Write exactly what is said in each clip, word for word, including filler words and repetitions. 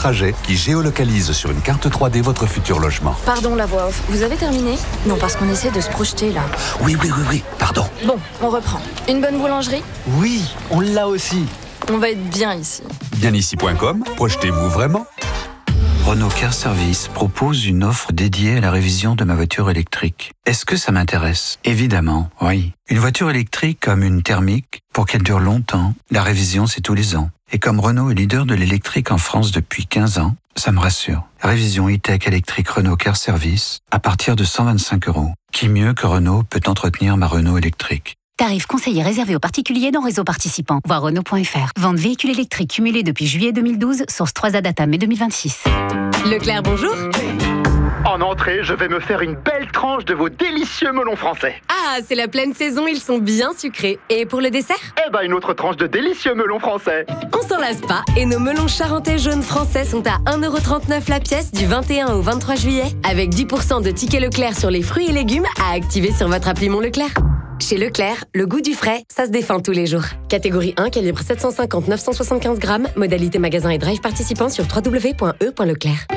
trajet qui géolocalise sur une carte trois D votre futur logement. Pardon, la voix off. Vous avez terminé ? Non, parce qu'on essaie de se projeter, là. Oui, oui, oui, oui, pardon. Bon, on reprend. Une bonne boulangerie ? Oui, on l'a aussi. On va être bien ici. bien ici point com, projetez-vous vraiment ? Renault Car Service propose une offre dédiée à la révision de ma voiture électrique. Est-ce que ça m'intéresse ? Évidemment, oui. Une voiture électrique comme une thermique, pour qu'elle dure longtemps, la révision c'est tous les ans. Et comme Renault est leader de l'électrique en France depuis quinze ans, ça me rassure. Révision e-tech électrique Renault Car Service à partir de cent vingt-cinq euros. Qui mieux que Renault peut entretenir ma Renault électrique ? Tarif conseillé réservé aux particuliers dans réseau participant. Voir Renault point F R. Vente véhicule électrique cumulé depuis juillet deux mille douze, source trois A Data mai deux mille vingt-six. Leclerc, bonjour. En entrée, je vais me faire une belle tranche de vos délicieux melons français. Ah, c'est la pleine saison, ils sont bien sucrés. Et pour le dessert ? Eh ben, une autre tranche de délicieux melons français. On s'en lasse pas et nos melons charentais jaunes français sont à un euro trente-neuf la pièce du vingt et un au vingt-trois juillet. Avec dix pour cent de tickets Leclerc sur les fruits et légumes à activer sur votre appli Mon Leclerc. Chez Leclerc, le goût du frais, ça se défend tous les jours. Catégorie un, calibre sept cent cinquante neuf cent soixante-quinze grammes. Modalité magasin et drive participant sur w w w point e point leclerc.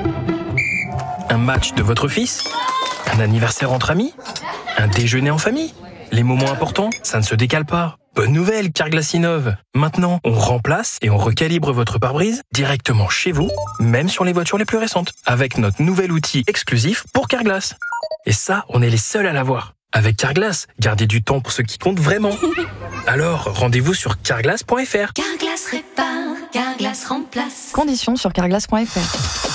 Un match de votre fils ? Un anniversaire entre amis ? Un déjeuner en famille ? Les moments importants, ça ne se décale pas. Bonne nouvelle, Carglass innove. Maintenant, on remplace et on recalibre votre pare-brise directement chez vous, même sur les voitures les plus récentes, avec notre nouvel outil exclusif pour Carglass. Et ça, on est les seuls à l'avoir. Avec Carglass, gardez du temps pour ce qui compte vraiment. Alors, rendez-vous sur carglass point f r. Carglass répare, Carglass remplace. Conditions sur carglass point f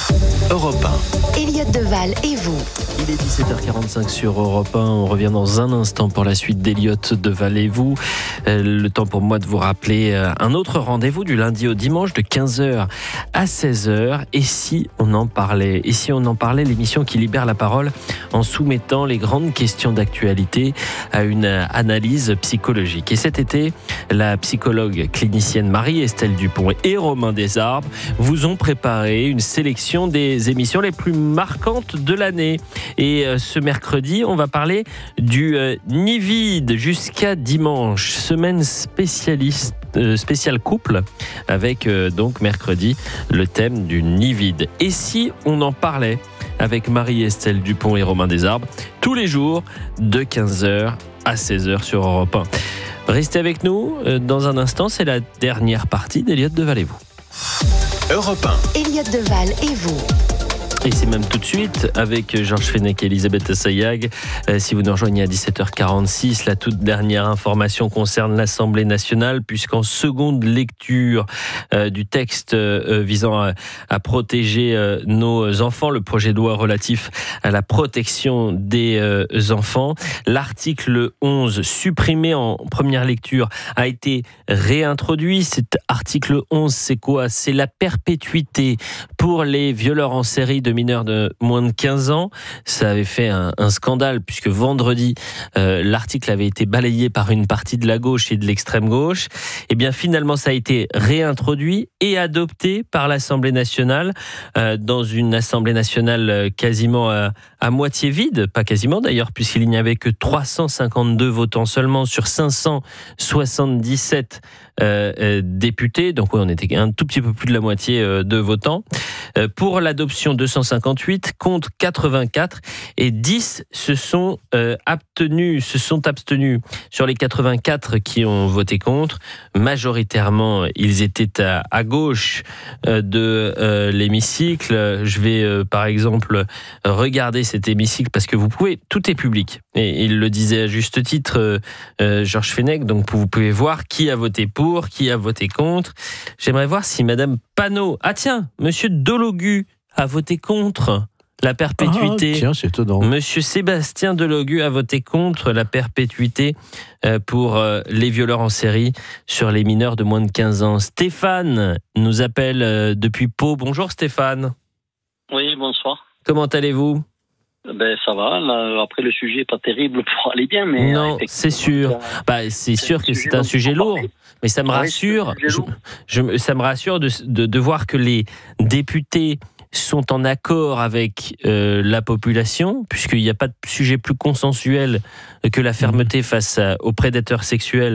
r. Europe un. Elliot Deval et vous. Il est dix-sept heures quarante-cinq sur Europe un. On revient dans un instant pour la suite d'Elliot Deval et vous. Euh, le temps pour moi de vous rappeler euh, un autre rendez-vous du lundi au dimanche de quinze heures à seize heures. Et si on en parlait Et si on en parlait, l'émission qui libère la parole en soumettant les grandes questions d'actualité à une analyse psychologique. Et cet été, la psychologue clinicienne Marie-Estelle Dupont et Romain Desarbres vous ont préparé une sélection des émissions les plus marquantes de l'année. Et ce mercredi, on va parler du euh, nid vide jusqu'à dimanche, semaine spécialiste, euh, spéciale couple, avec euh, donc mercredi le thème du nid vide. Et si on en parlait avec Marie-Estelle Dupont et Romain Desarbres, tous les jours de quinze heures à seize heures sur Europe un. Restez avec nous, dans un instant, c'est la dernière partie d'Elliot Deval et vous. Europe un. Elliot Deval et vous. Et c'est même tout de suite avec Georges Fenech et Elisabeth Assayag. Euh, si vous nous rejoignez à dix-sept heures quarante-six, la toute dernière information concerne l'Assemblée nationale, puisqu'en seconde lecture euh, du texte euh, visant à, à protéger euh, nos enfants, le projet de loi relatif à la protection des euh, enfants, l'article onze, supprimé en première lecture, a été réintroduit. Cet article onze, c'est quoi ? C'est la perpétuité pour les violeurs en série de mineurs de moins de quinze ans. Ça avait fait un, un scandale puisque vendredi, euh, l'article avait été balayé par une partie de la gauche et de l'extrême gauche. Et bien finalement, ça a été réintroduit et adopté par l'Assemblée nationale euh, dans une Assemblée nationale quasiment à, à moitié vide, pas quasiment d'ailleurs, puisqu'il n'y avait que trois cent cinquante-deux votants seulement sur cinq cent soixante-dix-sept euh, euh, députés. Donc oui, on était un tout petit peu plus de la moitié euh, de votants. Euh, pour l'adoption, deux cent cinquante-huit contre quatre-vingt-quatre et dix se sont euh, abstenus, se sont abstenus. Sur les quatre-vingt-quatre qui ont voté contre, majoritairement, ils étaient à, à gauche euh, de euh, l'hémicycle. Je vais euh, par exemple regarder cet hémicycle parce que vous pouvez, tout est public. Et il le disait à juste titre, euh, euh, Georges Fenech, donc vous pouvez voir qui a voté pour, qui a voté contre. J'aimerais voir si Madame Panot, ah tiens, Monsieur Dologu a voté contre la perpétuité. Ah, tiens, c'est étonnant. Monsieur Sébastien Delogu a voté contre la perpétuité pour les violeurs en série sur les mineurs de moins de quinze ans. Stéphane nous appelle depuis Pau. Bonjour Stéphane. Oui, bonsoir. Comment allez-vous ? Ben ça va. Là, après le sujet n'est pas terrible pour aller bien, mais non, c'est sûr. Bah, c'est sûr que c'est un sujet lourd, mais ça me rassure. Je, je, ça me rassure de, de, de voir que les députés sont en accord avec euh, la population, puisqu'il n'y a pas de sujet plus consensuel que la fermeté face à, aux prédateurs sexuels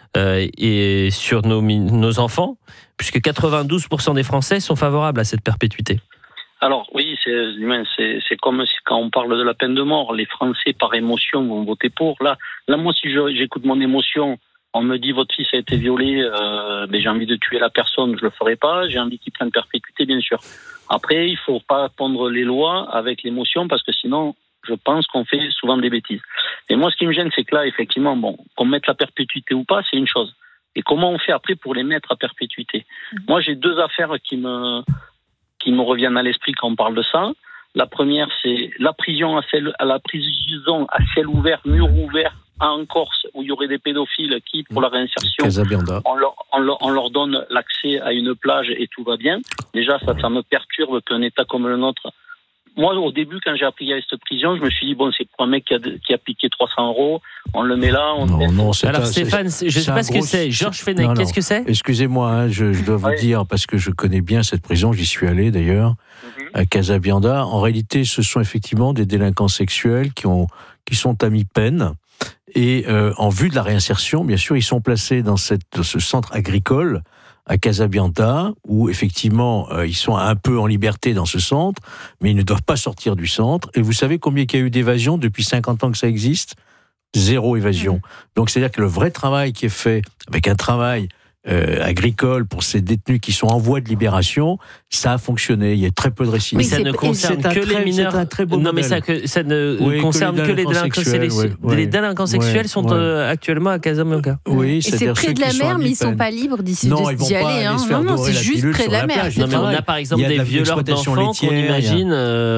euh, et sur nos, nos enfants, puisque quatre-vingt-douze pour cent des Français sont favorables à cette perpétuité. Alors oui, c'est, c'est, c'est comme quand on parle de la peine de mort. Les Français, par émotion, vont voter pour. Là, là moi, si je, j'écoute mon émotion, on me dit votre fils a été violé, euh, ben, j'ai envie de tuer la personne, je le ferai pas. J'ai envie qu'il prenne perpétuité, bien sûr. Après, il faut pas pondre les lois avec l'émotion, parce que sinon, je pense qu'on fait souvent des bêtises. Et moi, ce qui me gêne, c'est que là, effectivement, bon, qu'on mette la perpétuité ou pas, c'est une chose. Et comment on fait après pour les mettre à perpétuité ? Mmh. Moi, j'ai deux affaires qui me qui me reviennent à l'esprit quand on parle de ça. La première, c'est la prison à ciel, à la prison à ciel ouvert, mur ouvert, en Corse, où il y aurait des pédophiles qui, pour la réinsertion, on leur, on, leur, on leur donne l'accès à une plage et tout va bien. Déjà, ça, ça me perturbe qu'un État comme le nôtre... Moi, au début, quand j'ai appris qu'il y avait cette prison, je me suis dit, bon, c'est pour un mec qui a, qui a piqué trois cents euros, on le met là, on... Non, non, c'est Alors un, Stéphane, c'est, je ne sais pas ce que c'est. Georges Fenech, qu'est-ce que c'est ? Excusez-moi, hein, je, je dois vous ouais. dire, parce que je connais bien cette prison, j'y suis allé d'ailleurs, mm-hmm. à Casabianda. En réalité, ce sont effectivement des délinquants sexuels qui, ont, qui sont à mi-peine. Et euh, en vue de la réinsertion, bien sûr, ils sont placés dans, cette, dans ce centre agricole à Casabianda, où effectivement, euh, ils sont un peu en liberté dans ce centre, mais ils ne doivent pas sortir du centre. Et vous savez combien il y a eu d'évasions depuis cinquante ans que ça existe ? Zéro évasion. Mmh. Donc, c'est-à-dire que le vrai travail qui est fait, avec un travail euh, agricole pour ces détenus qui sont en voie de libération, ça a fonctionné. Il y a très peu de récidives. Mais ça ne concerne que les mineurs. C'est un très beau non, mais ça, que, ça ne oui, concerne que les délinquants, que les délinquants sexuels. Ouais, les délinquants ouais, sexuels ouais, sont ouais. Euh, actuellement à Casabianda. Oui, et c'est près de la mer, mais ils ne sont pas libres d'ici non, d'y aller. Hein. Non, non, c'est juste près de la mer. Non, mais on a par exemple des violeurs d'enfants qu'on imagine.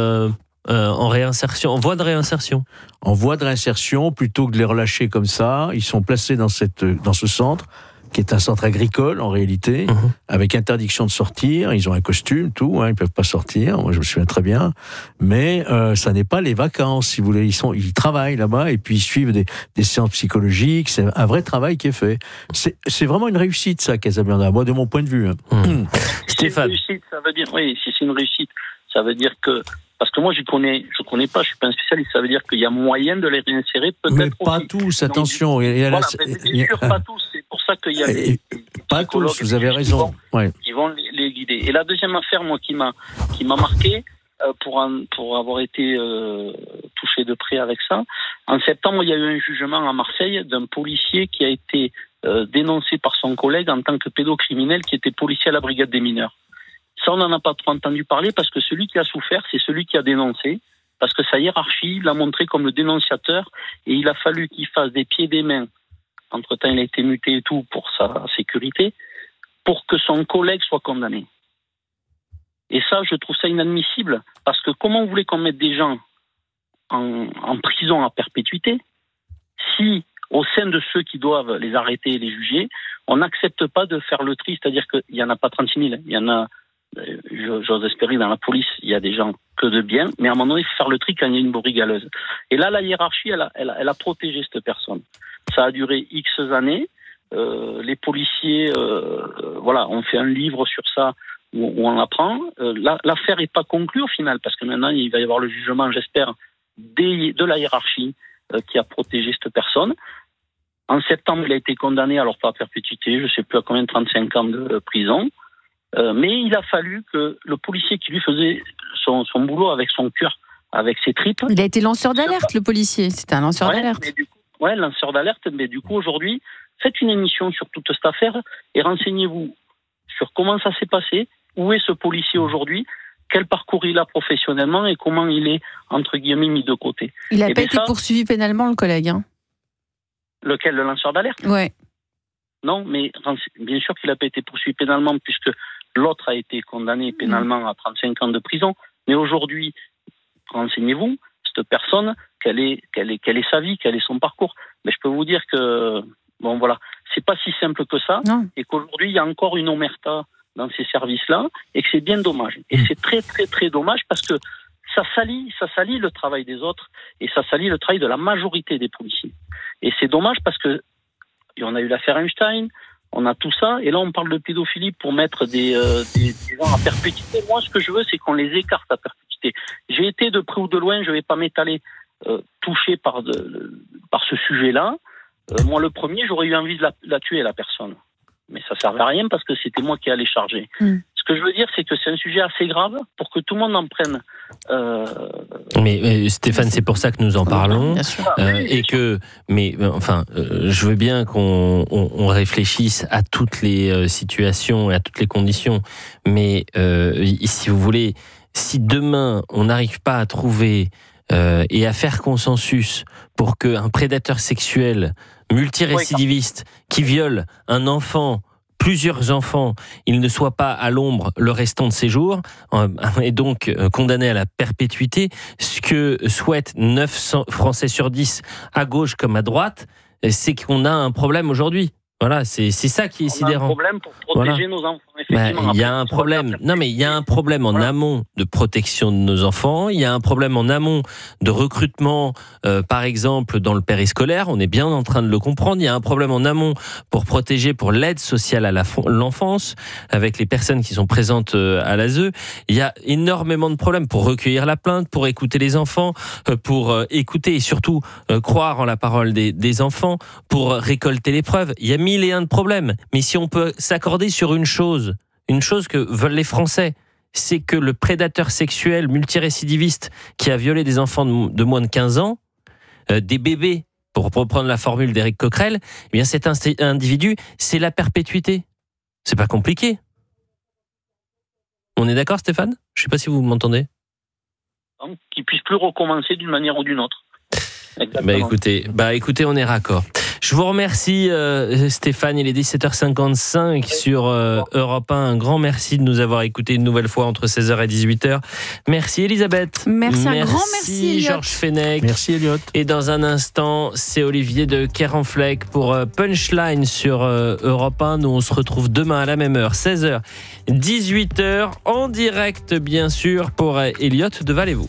Euh, en réinsertion, en voie de réinsertion. En voie de réinsertion, plutôt que de les relâcher comme ça, ils sont placés dans, cette, dans ce centre, qui est un centre agricole en réalité, mmh. avec interdiction de sortir. Ils ont un costume, tout, hein, ils ne peuvent pas sortir. Moi, je me souviens très bien. Mais euh, ça n'est pas les vacances, si vous voulez. Ils, sont, ils travaillent là-bas et puis ils suivent des, des séances psychologiques. C'est un vrai travail qui est fait. C'est, c'est vraiment une réussite, ça, Casabianda, moi, de mon point de vue. Hein. Mmh. Si Stéphane. C'est une réussite, ça veut dire, oui, si c'est une réussite, ça veut dire que parce que moi, je connais, je connais pas, je suis pas un spécialiste. Ça veut dire qu'il y a moyen de les réinsérer, peut-être. Mais pas aussi. tous, attention. Donc, il y a voilà, la... bien sûr, pas tous. C'est pour ça qu'il y a des. Pas tous, vous avez raison. Qui vont, ouais. qui vont les, les guider. Et la deuxième affaire, moi, qui m'a, qui m'a marqué, euh, pour un, pour avoir été euh, touché de près avec ça. En septembre, il y a eu un jugement à Marseille d'un policier qui a été euh, dénoncé par son collègue en tant que pédocriminel, qui était policier à la brigade des mineurs. Ça, on n'en a pas trop entendu parler parce que celui qui a souffert, c'est celui qui a dénoncé. Parce que sa hiérarchie l'a montré comme le dénonciateur et il a fallu qu'il fasse des pieds et des mains. Entre-temps, il a été muté et tout pour sa sécurité, pour que son collègue soit condamné. Et ça, je trouve ça inadmissible. Parce que comment vous voulez qu'on mette des gens en, en prison à perpétuité si, au sein de ceux qui doivent les arrêter et les juger, on n'accepte pas de faire le tri, c'est-à-dire qu'il n'y en a pas trente-six mille, il y en a... J'ose espérer dans la police, il y a des gens que de bien, mais à un moment donné, il faut faire le tri quand il y a une brigaleuse. Et là, la hiérarchie, elle a, elle a, elle a protégé cette personne. Ça a duré X années. Euh, les policiers, euh, voilà, ont fait un livre sur ça où, où on apprend. Euh, la, l'affaire n'est pas conclue au final, parce que maintenant, il va y avoir le jugement, j'espère, des, de la hiérarchie euh, qui a protégé cette personne. En septembre, il a été condamné, alors pas à perpétuité, je ne sais plus à combien, trente-cinq ans de prison. Euh, mais il a fallu que le policier qui lui faisait son, son boulot avec son cœur, avec ses tripes... Il a été lanceur d'alerte, le policier. C'était un lanceur ouais, d'alerte. Mais du coup, ouais, lanceur d'alerte. Mais du coup, aujourd'hui, faites une émission sur toute cette affaire et renseignez-vous sur comment ça s'est passé, où est ce policier aujourd'hui, quel parcours il a professionnellement et comment il est, entre guillemets, mis de côté. Il n'a pas bien été ça, poursuivi pénalement, le collègue. Hein. Lequel, le lanceur d'alerte ? Ouais. Non, mais bien sûr qu'il n'a pas été poursuivi pénalement, puisque l'autre a été condamné pénalement à trente-cinq ans de prison. Mais aujourd'hui, renseignez-vous, cette personne, quelle est, quelle est, quelle est sa vie, quel est son parcours. Mais je peux vous dire que, bon voilà, c'est pas si simple que ça, non. Et qu'aujourd'hui, il y a encore une omerta dans ces services-là, et que c'est bien dommage. Et c'est très, très, très dommage parce que ça salit, ça salit le travail des autres, et ça salit le travail de la majorité des policiers. Et c'est dommage parce que et on a eu l'affaire Einstein, on a tout ça, et là on parle de pédophilie pour mettre des, euh, des, des gens à perpétuité. Moi, ce que je veux, c'est qu'on les écarte à perpétuité. J'ai été de près ou de loin, je ne vais pas m'étaler, euh, touché par, de, par ce sujet-là. Euh, moi, le premier, j'aurais eu envie de la, la tuer, la personne. Mais ça servait à rien parce que c'était moi qui allais charger. Mm. Ce que je veux dire, c'est que c'est un sujet assez grave pour que tout le monde en prenne. Euh... Mais, mais Stéphane, c'est pour ça que nous en parlons. Bien sûr. Euh, oui, et que, mais enfin, euh, je veux bien qu'on on, on réfléchisse à toutes les euh, situations et à toutes les conditions. Mais euh, si vous voulez, si demain on n'arrive pas à trouver euh, et à faire consensus pour qu'un prédateur sexuel multirécidiviste qui viole un enfant, plusieurs enfants, il ne soit pas à l'ombre le restant de ses jours, euh, et donc euh, condamné à la perpétuité, ce que souhaitent neuf cents Français sur dix, à gauche comme à droite, c'est qu'on a un problème aujourd'hui. Voilà, c'est, c'est ça qui est sidérant. On a un problème pour protéger voilà. nos enfants. Il y a un problème. Non, mais il y a un problème en voilà. amont de protection de nos enfants. Il y a un problème en amont de recrutement, euh, par exemple, dans le périscolaire. On est bien en train de le comprendre. Il y a un problème en amont pour protéger, pour l'aide sociale à la, l'enfance, avec les personnes qui sont présentes à l'A S E. Il y a énormément de problèmes pour recueillir la plainte, pour écouter les enfants, pour écouter et surtout croire en la parole des, des enfants, pour récolter les preuves. Il y a mille et un de problèmes. Mais si on peut s'accorder sur une chose, une chose que veulent les Français, c'est que le prédateur sexuel multirécidiviste qui a violé des enfants de, de moins de quinze ans, euh, des bébés, pour reprendre la formule d'Éric Coquerel, eh bien cet individu, c'est la perpétuité. C'est pas compliqué. On est d'accord, Stéphane ? Je sais pas si vous m'entendez. Donc, qu'il puisse plus recommencer d'une manière ou d'une autre. Bah écoutez, bah écoutez, on est raccord. Je vous remercie euh, Stéphane, il est dix-sept heures cinquante-cinq sur euh, Europe un. Un grand merci de nous avoir écoutés une nouvelle fois entre seize heures et dix-huit heures. Merci Elisabeth. Merci, merci un grand merci Elliot. Georges Fenech. Merci Elliot. Et dans un instant, c'est Olivier de Kerenfleck pour euh, Punchline sur euh, Europe un. Nous on se retrouve demain à la même heure, seize heures, dix-huit heures, en direct bien sûr pour euh, Elliot de Valez-vous.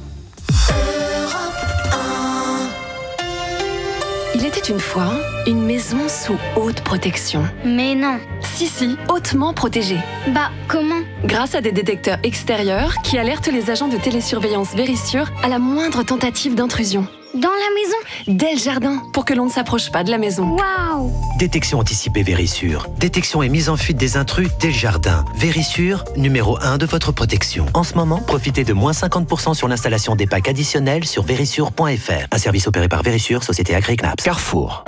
Il était une fois une maison sous haute protection. Mais non. Si, si, hautement protégée. Bah, comment ? Grâce à des détecteurs extérieurs qui alertent les agents de télésurveillance Vérissure à la moindre tentative d'intrusion. Dans la maison ? Dès le jardin, pour que l'on ne s'approche pas de la maison. Waouh ! Détection anticipée Vérissure. Détection et mise en fuite des intrus dès le jardin. Vérissure, numéro un de votre protection. En ce moment, profitez de moins cinquante pour cent sur l'installation des packs additionnels sur vérissure point f r. Un service opéré par Vérissure, société agréée C N A P S. Carrefour.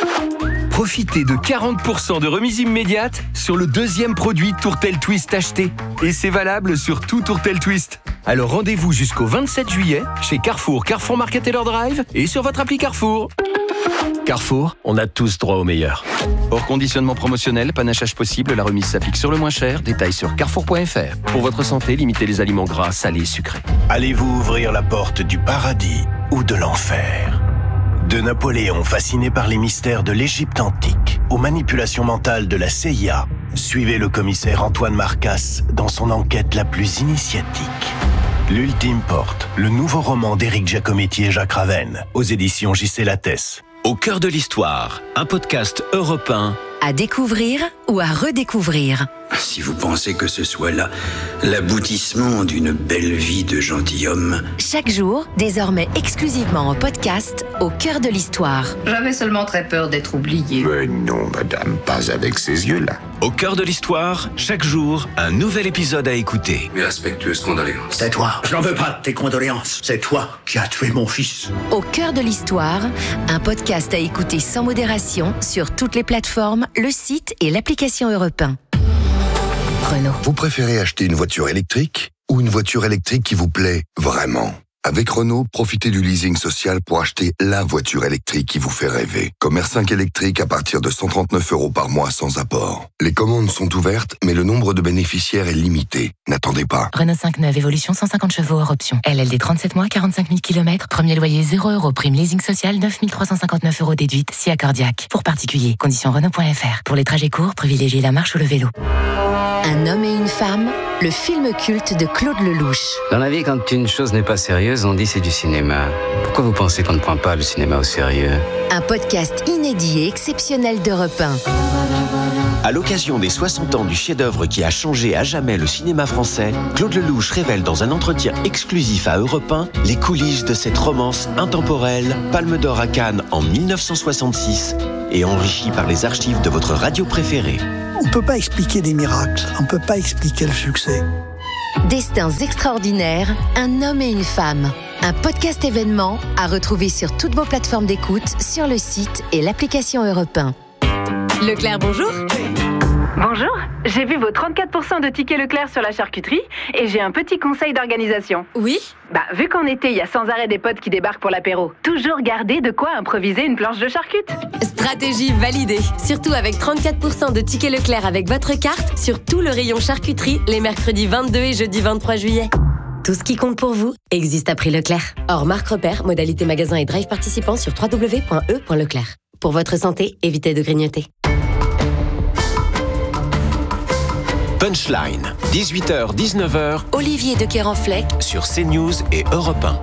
Profitez de quarante pour cent de remise immédiate sur le deuxième produit Tourtel Twist acheté. Et c'est valable sur tout Tourtel Twist. Alors rendez-vous jusqu'au vingt-sept juillet chez Carrefour, Carrefour Market Taylor Drive et sur votre appli Carrefour. Carrefour, on a tous droit au meilleur. Hors conditionnement promotionnel, panachage possible, la remise s'applique sur le moins cher. Détails sur carrefour point f r. Pour votre santé, limitez les aliments gras, salés, sucrés. Allez-vous ouvrir la porte du paradis ou de l'enfer ? De Napoléon fasciné par les mystères de l'Égypte antique aux manipulations mentales de la C I A, suivez le commissaire Antoine Marcasse dans son enquête la plus initiatique. L'Ultime Porte, le nouveau roman d'Éric Giacometti et Jacques Ravenne, aux éditions J C Lattès. Au cœur de l'histoire, un podcast Europe un. À découvrir ou à redécouvrir. Si vous pensez que ce soit là l'aboutissement d'une belle vie de gentilhomme. Chaque jour, désormais exclusivement en podcast, au cœur de l'histoire. J'avais seulement très peur d'être oublié. Mais non, madame, pas avec ces yeux-là. Au cœur de l'histoire, chaque jour, un nouvel épisode à écouter. Mes respectueuses condoléances. C'est toi. Je n'en veux pas de tes condoléances. C'est toi qui as tué mon fils. Au cœur de l'histoire, un podcast à écouter sans modération sur toutes les plateformes, le site et l'application Europe un. Renault. Vous préférez acheter une voiture électrique ou une voiture électrique qui vous plaît vraiment ? Avec Renault, profitez du leasing social pour acheter la voiture électrique qui vous fait rêver. Comme R cinq électrique à partir de cent trente-neuf euros par mois sans apport. Les commandes sont ouvertes, mais le nombre de bénéficiaires est limité. N'attendez pas. Renault cinq neuf, évolution cent cinquante chevaux hors option. L L D trente-sept mois, quarante-cinq mille kilomètres. Premier loyer zéro euros. Prime leasing social neuf mille trois cent cinquante-neuf euros déduite. Si accordiaque. Pour particulier. Conditions Renault point f r. Pour les trajets courts, privilégiez la marche ou le vélo. Un homme et une femme, le film culte de Claude Lelouch. Dans la vie, quand une chose n'est pas sérieuse, on dit c'est du cinéma. Pourquoi vous pensez qu'on ne prend pas le cinéma au sérieux ? Un podcast inédit et exceptionnel d'Europe un. À l'occasion des soixante ans du chef-d'œuvre qui a changé à jamais le cinéma français, Claude Lelouch révèle dans un entretien exclusif à Europe un les coulisses de cette romance intemporelle, Palme d'Or à Cannes en dix-neuf cent soixante-six et enrichie par les archives de votre radio préférée. On ne peut pas expliquer des miracles, on ne peut pas expliquer le succès. Destins extraordinaires, un homme et une femme. Un podcast événement à retrouver sur toutes vos plateformes d'écoute, sur le site et l'application Europe un. Leclerc, bonjour. Bonjour, j'ai vu vos trente-quatre pour cent de tickets Leclerc sur la charcuterie et j'ai un petit conseil d'organisation. Oui ? Bah, vu qu'en été, il y a sans arrêt des potes qui débarquent pour l'apéro, toujours garder de quoi improviser une planche de charcute. Stratégie validée. Surtout avec trente-quatre pour cent de tickets Leclerc avec votre carte sur tout le rayon charcuterie les mercredis vingt-deux et jeudi vingt-trois juillet. Tout ce qui compte pour vous existe à prix Leclerc. Hors marque repère, modalité magasin et drive participant sur w w w point e point leclerc. Pour votre santé, évitez de grignoter. Punchline, dix-huit heures dix-neuf heures, Olivier de Kerenfleck sur CNews et Europe un.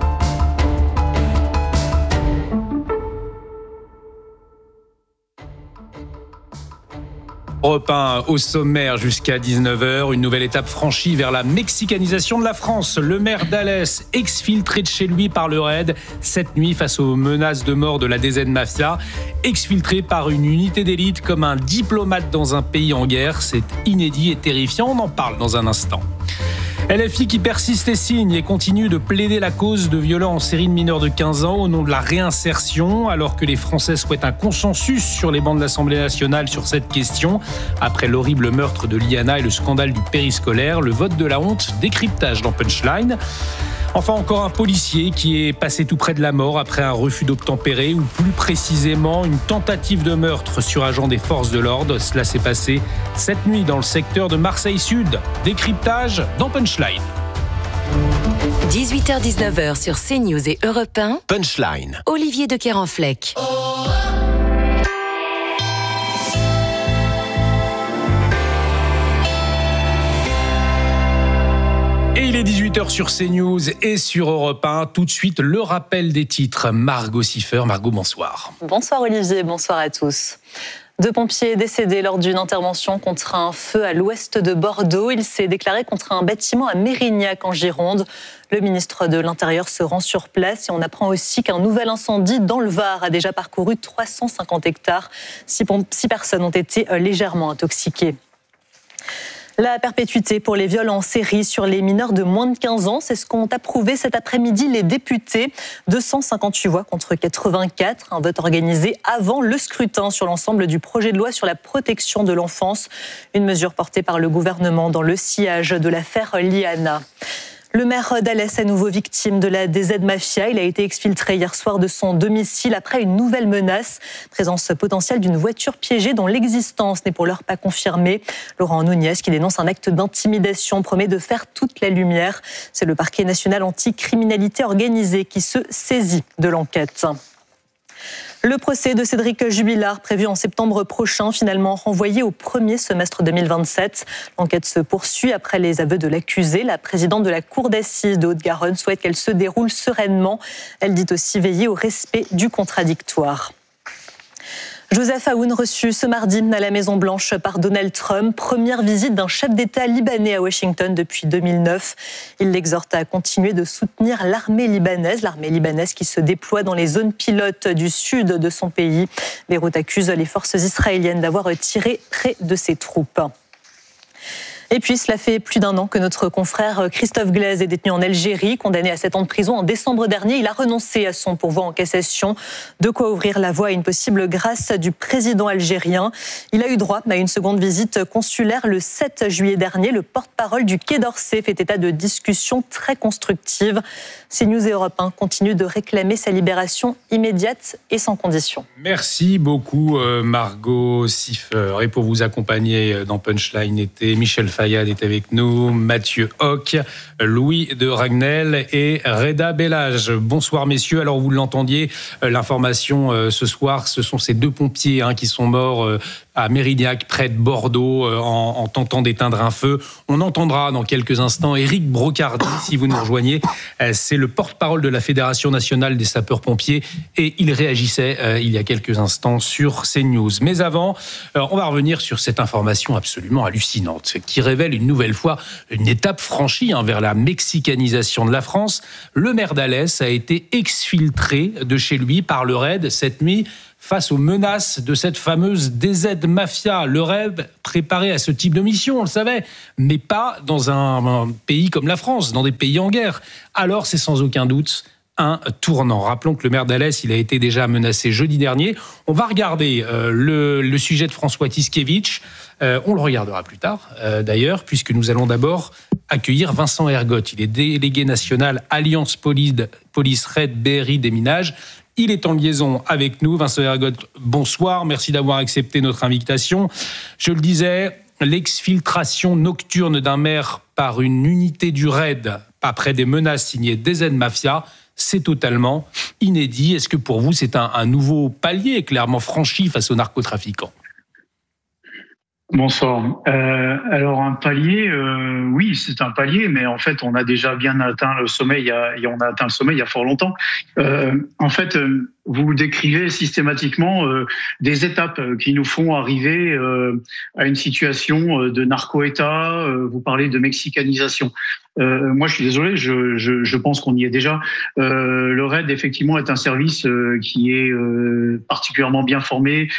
Europe un au sommaire jusqu'à dix-neuf heures, une nouvelle étape franchie vers la mexicanisation de la France. Le maire d'Alès, exfiltré de chez lui par le raid cette nuit face aux menaces de mort de la D Z Mafia, exfiltré par une unité d'élite comme un diplomate dans un pays en guerre. C'est inédit et terrifiant, on en parle dans un instant. L F I qui persiste et signe et continue de plaider la cause de violents en série de mineurs de quinze ans au nom de la réinsertion, alors que les Français souhaitent un consensus sur les bancs de l'Assemblée nationale sur cette question. Après l'horrible meurtre de Liana et le scandale du périscolaire, le vote de la honte, décryptage dans Punchline. Enfin, encore un policier qui est passé tout près de la mort après un refus d'obtempérer, ou plus précisément une tentative de meurtre sur agent des forces de l'ordre. Cela s'est passé cette nuit dans le secteur de Marseille-Sud. Décryptage dans Punchline. dix-huit heures dix-neuf heures sur CNews et Europe un. Punchline. Olivier de Kerenfleck. Et il est dix-huit heures sur CNews et sur Europe un. Tout de suite, le rappel des titres. Margot Siffer. Margot, bonsoir. Bonsoir Olivier, bonsoir à tous. Deux pompiers décédés lors d'une intervention contre un feu à l'ouest de Bordeaux. Il s'est déclaré contre un bâtiment à Mérignac en Gironde. Le ministre de l'Intérieur se rend sur place et on apprend aussi qu'un nouvel incendie dans le Var a déjà parcouru trois cent cinquante hectares. Six, six personnes ont été légèrement intoxiquées. La perpétuité pour les viols en série sur les mineurs de moins de quinze ans, c'est ce qu'ont approuvé cet après-midi les députés. deux cent cinquante-huit voix contre quatre-vingt-quatre, un vote organisé avant le scrutin sur l'ensemble du projet de loi sur la protection de l'enfance, une mesure portée par le gouvernement dans le sillage de l'affaire Liana. Le maire d'Alès, à nouveau victime de la D Z Mafia, il a été exfiltré hier soir de son domicile après une nouvelle menace. Présence potentielle d'une voiture piégée dont l'existence n'est pour l'heure pas confirmée. Laurent Nunez, qui dénonce un acte d'intimidation, promet de faire toute la lumière. C'est le parquet national anti-criminalité organisée qui se saisit de l'enquête. Le procès de Cédric Jubilard, prévu en septembre prochain, finalement renvoyé au premier semestre deux mille vingt-sept. L'enquête se poursuit après les aveux de l'accusé. La présidente de la Cour d'assises de Haute-Garonne souhaite qu'elle se déroule sereinement. Elle dit aussi veiller au respect du contradictoire. Joseph Aoun reçu ce mardi à la Maison-Blanche par Donald Trump. Première visite d'un chef d'État libanais à Washington depuis deux mille neuf. Il l'exhorte à continuer de soutenir l'armée libanaise, l'armée libanaise qui se déploie dans les zones pilotes du sud de son pays. Beyrouth accuse les forces israéliennes d'avoir tiré près de ses troupes. Et puis, cela fait plus d'un an que notre confrère Christophe Glaise est détenu en Algérie, condamné à sept ans de prison en décembre dernier. Il a renoncé à son pourvoi en cassation, de quoi ouvrir la voie à une possible grâce du président algérien. Il a eu droit à une seconde visite consulaire le sept juillet dernier. Le porte-parole du Quai d'Orsay fait état de discussions très constructives. CNews et Europe un continuent de réclamer sa libération immédiate et sans condition. Merci beaucoup Margot Siffer. Et pour vous accompagner dans Punchline était Michel Fayad est avec nous, Mathieu Hoc, Louis de Ragnel et Reda Bellage. Bonsoir messieurs. Alors vous l'entendiez, l'information ce soir, ce sont ces deux pompiers hein, qui sont morts à Mérignac, près de Bordeaux, euh, en, en tentant d'éteindre un feu. On entendra dans quelques instants Éric Brocardi, si vous nous rejoignez. Euh, c'est le porte-parole de la Fédération nationale des sapeurs-pompiers et il réagissait euh, il y a quelques instants sur CNews. Mais avant, euh, on va revenir sur cette information absolument hallucinante qui révèle une nouvelle fois une étape franchie hein, vers la mexicanisation de la France. Le maire d'Alès a été exfiltré de chez lui par le raid cette nuit face aux menaces de cette fameuse D Z Mafia. Le raid préparé à ce type de mission, on le savait, mais pas dans un, un pays comme la France, dans des pays en guerre. Alors c'est sans aucun doute un tournant. Rappelons que le maire d'Alès, il a été déjà menacé jeudi dernier. On va regarder euh, le, le sujet de François Tiskevitch. Euh, on le regardera plus tard, euh, d'ailleurs, puisque nous allons d'abord accueillir Vincent Ergotte. Il est délégué national Alliance Police, Police Raid B R I Déminage. Il est en liaison avec nous. Vincent Ergotte, bonsoir. Merci d'avoir accepté notre invitation. Je le disais, l'exfiltration nocturne d'un maire par une unité du raid après des menaces signées D Z Mafia, c'est totalement inédit. Est-ce que pour vous, c'est un, un nouveau palier clairement franchi face aux narcotrafiquants ? Bonsoir. Euh, alors un palier, euh, oui, c'est un palier, mais en fait, on a déjà bien atteint le sommet. Il y a, on a atteint le sommet il y a fort longtemps. Euh, en fait, euh, vous décrivez systématiquement euh, des étapes qui nous font arriver euh, à une situation de narco-État. Euh, vous parlez de mexicanisation. Euh, moi, je suis désolé, je, je, je pense qu'on y est déjà. Euh, le raid, effectivement, est un service euh, qui est euh, particulièrement bien formé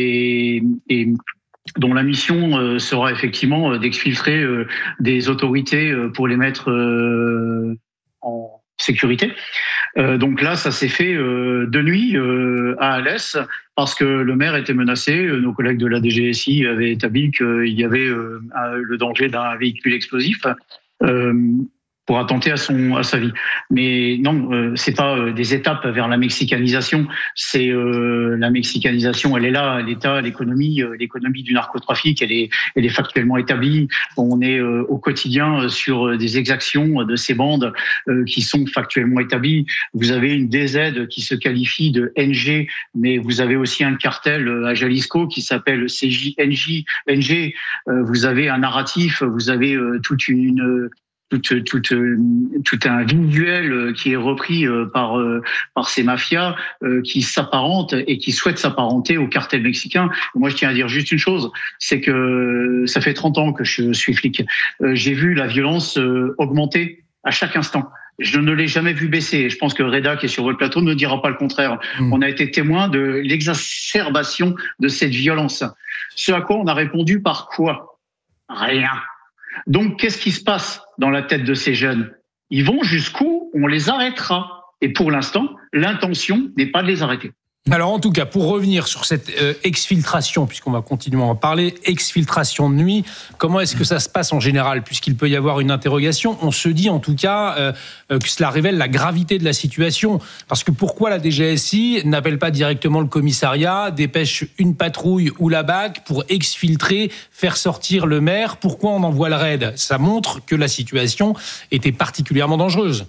et, et dont la mission euh, sera effectivement euh, d'exfiltrer euh, des autorités euh, pour les mettre euh, en sécurité. Euh, donc là, ça s'est fait euh, de nuit euh, à Alès parce que le maire était menacé. Nos collègues de la D G S I avaient établi qu'il y avait euh, le danger d'un véhicule explosif. Euh, pour attenter à son à sa vie. Mais non, euh, c'est pas euh, des étapes vers la mexicanisation. C'est euh, la mexicanisation, elle est là, l'État, l'économie, euh, l'économie du narcotrafic, elle est, elle est factuellement établie. On est euh, au quotidien sur des exactions de ces bandes euh, qui sont factuellement établies. Vous avez une D Z qui se qualifie de N G, mais vous avez aussi un cartel à Jalisco qui s'appelle C J N J N G. Euh, vous avez un narratif, vous avez euh, toute une Tout, tout, tout un visuel qui est repris par, par ces mafias qui s'apparentent et qui souhaitent s'apparenter au cartel mexicain. Moi, je tiens à dire juste une chose, c'est que ça fait trente ans que je suis flic. J'ai vu la violence augmenter à chaque instant. Je ne l'ai jamais vu baisser. Je pense que Reda, qui est sur votre plateau, ne dira pas le contraire. Mmh. On a été témoin de l'exacerbation de cette violence. Ce à quoi on a répondu par quoi ? Rien. Donc, qu'est-ce qui se passe dans la tête de ces jeunes ? Ils vont jusqu'où on les arrêtera. Et pour l'instant, l'intention n'est pas de les arrêter. Alors en tout cas, pour revenir sur cette euh, exfiltration, puisqu'on va continuer à en parler, exfiltration de nuit, comment est-ce que ça se passe en général ? Puisqu'il peut y avoir une interrogation, on se dit en tout cas euh, que cela révèle la gravité de la situation. Parce que pourquoi la D G S I n'appelle pas directement le commissariat, dépêche une patrouille ou la B A C pour exfiltrer, faire sortir le maire ? Pourquoi on envoie le raid ? Ça montre que la situation était particulièrement dangereuse.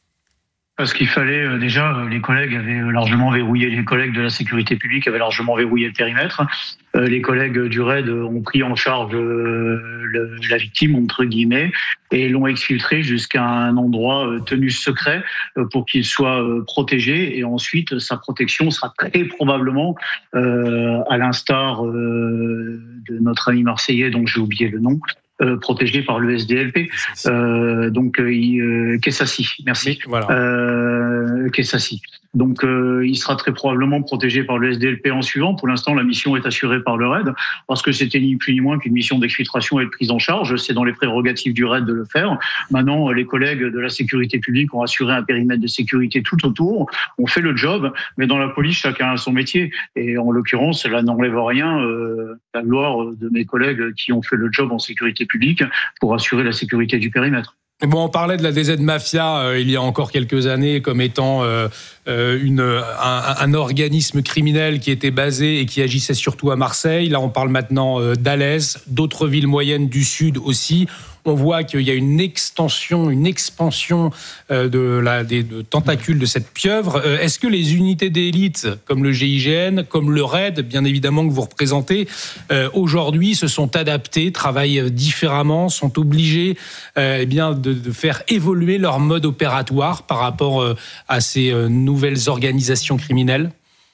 Parce qu'il fallait déjà, les collègues avaient largement verrouillé, les collègues de la sécurité publique avaient largement verrouillé le périmètre. Les collègues du raid ont pris en charge le, la victime, entre guillemets, et l'ont exfiltré jusqu'à un endroit tenu secret pour qu'il soit protégé. Et ensuite, sa protection sera très probablement, euh, à l'instar euh, de notre ami marseillais, dont j'ai oublié le nom, Euh, protégé par le S D L P, euh, donc euh, Kessassi, merci, voilà. euh, Kessassi. Donc euh, il sera très probablement protégé par le S D L P en suivant. Pour l'instant, la mission est assurée par le raid, parce que c'était ni plus ni moins qu'une mission d'exfiltration et de prise en charge. C'est dans les prérogatives du raid de le faire. Maintenant, les collègues de la sécurité publique ont assuré un périmètre de sécurité tout autour. On fait le job, mais dans la police, chacun a son métier. Et en l'occurrence, cela n'enlève rien euh, la gloire de mes collègues qui ont fait le job en sécurité publique pour assurer la sécurité du périmètre. Bon, on parlait de la D Z Mafia euh, il y a encore quelques années comme étant euh, une, un, un organisme criminel qui était basé et qui agissait surtout à Marseille. Là, on parle maintenant euh, d'Alès, d'autres villes moyennes du Sud aussi. On voit qu'il y a une extension, une expansion euh, de la, des de tentacules de cette pieuvre. Euh, est-ce que les unités d'élite, comme le G I G N, comme le RAID, bien évidemment, que vous représentez, euh, aujourd'hui se sont adaptés, travaillent différemment, sont obligés euh, eh bien, de, de faire évoluer leur mode opératoire par rapport euh, à ces euh, nouvelles organisations criminelles?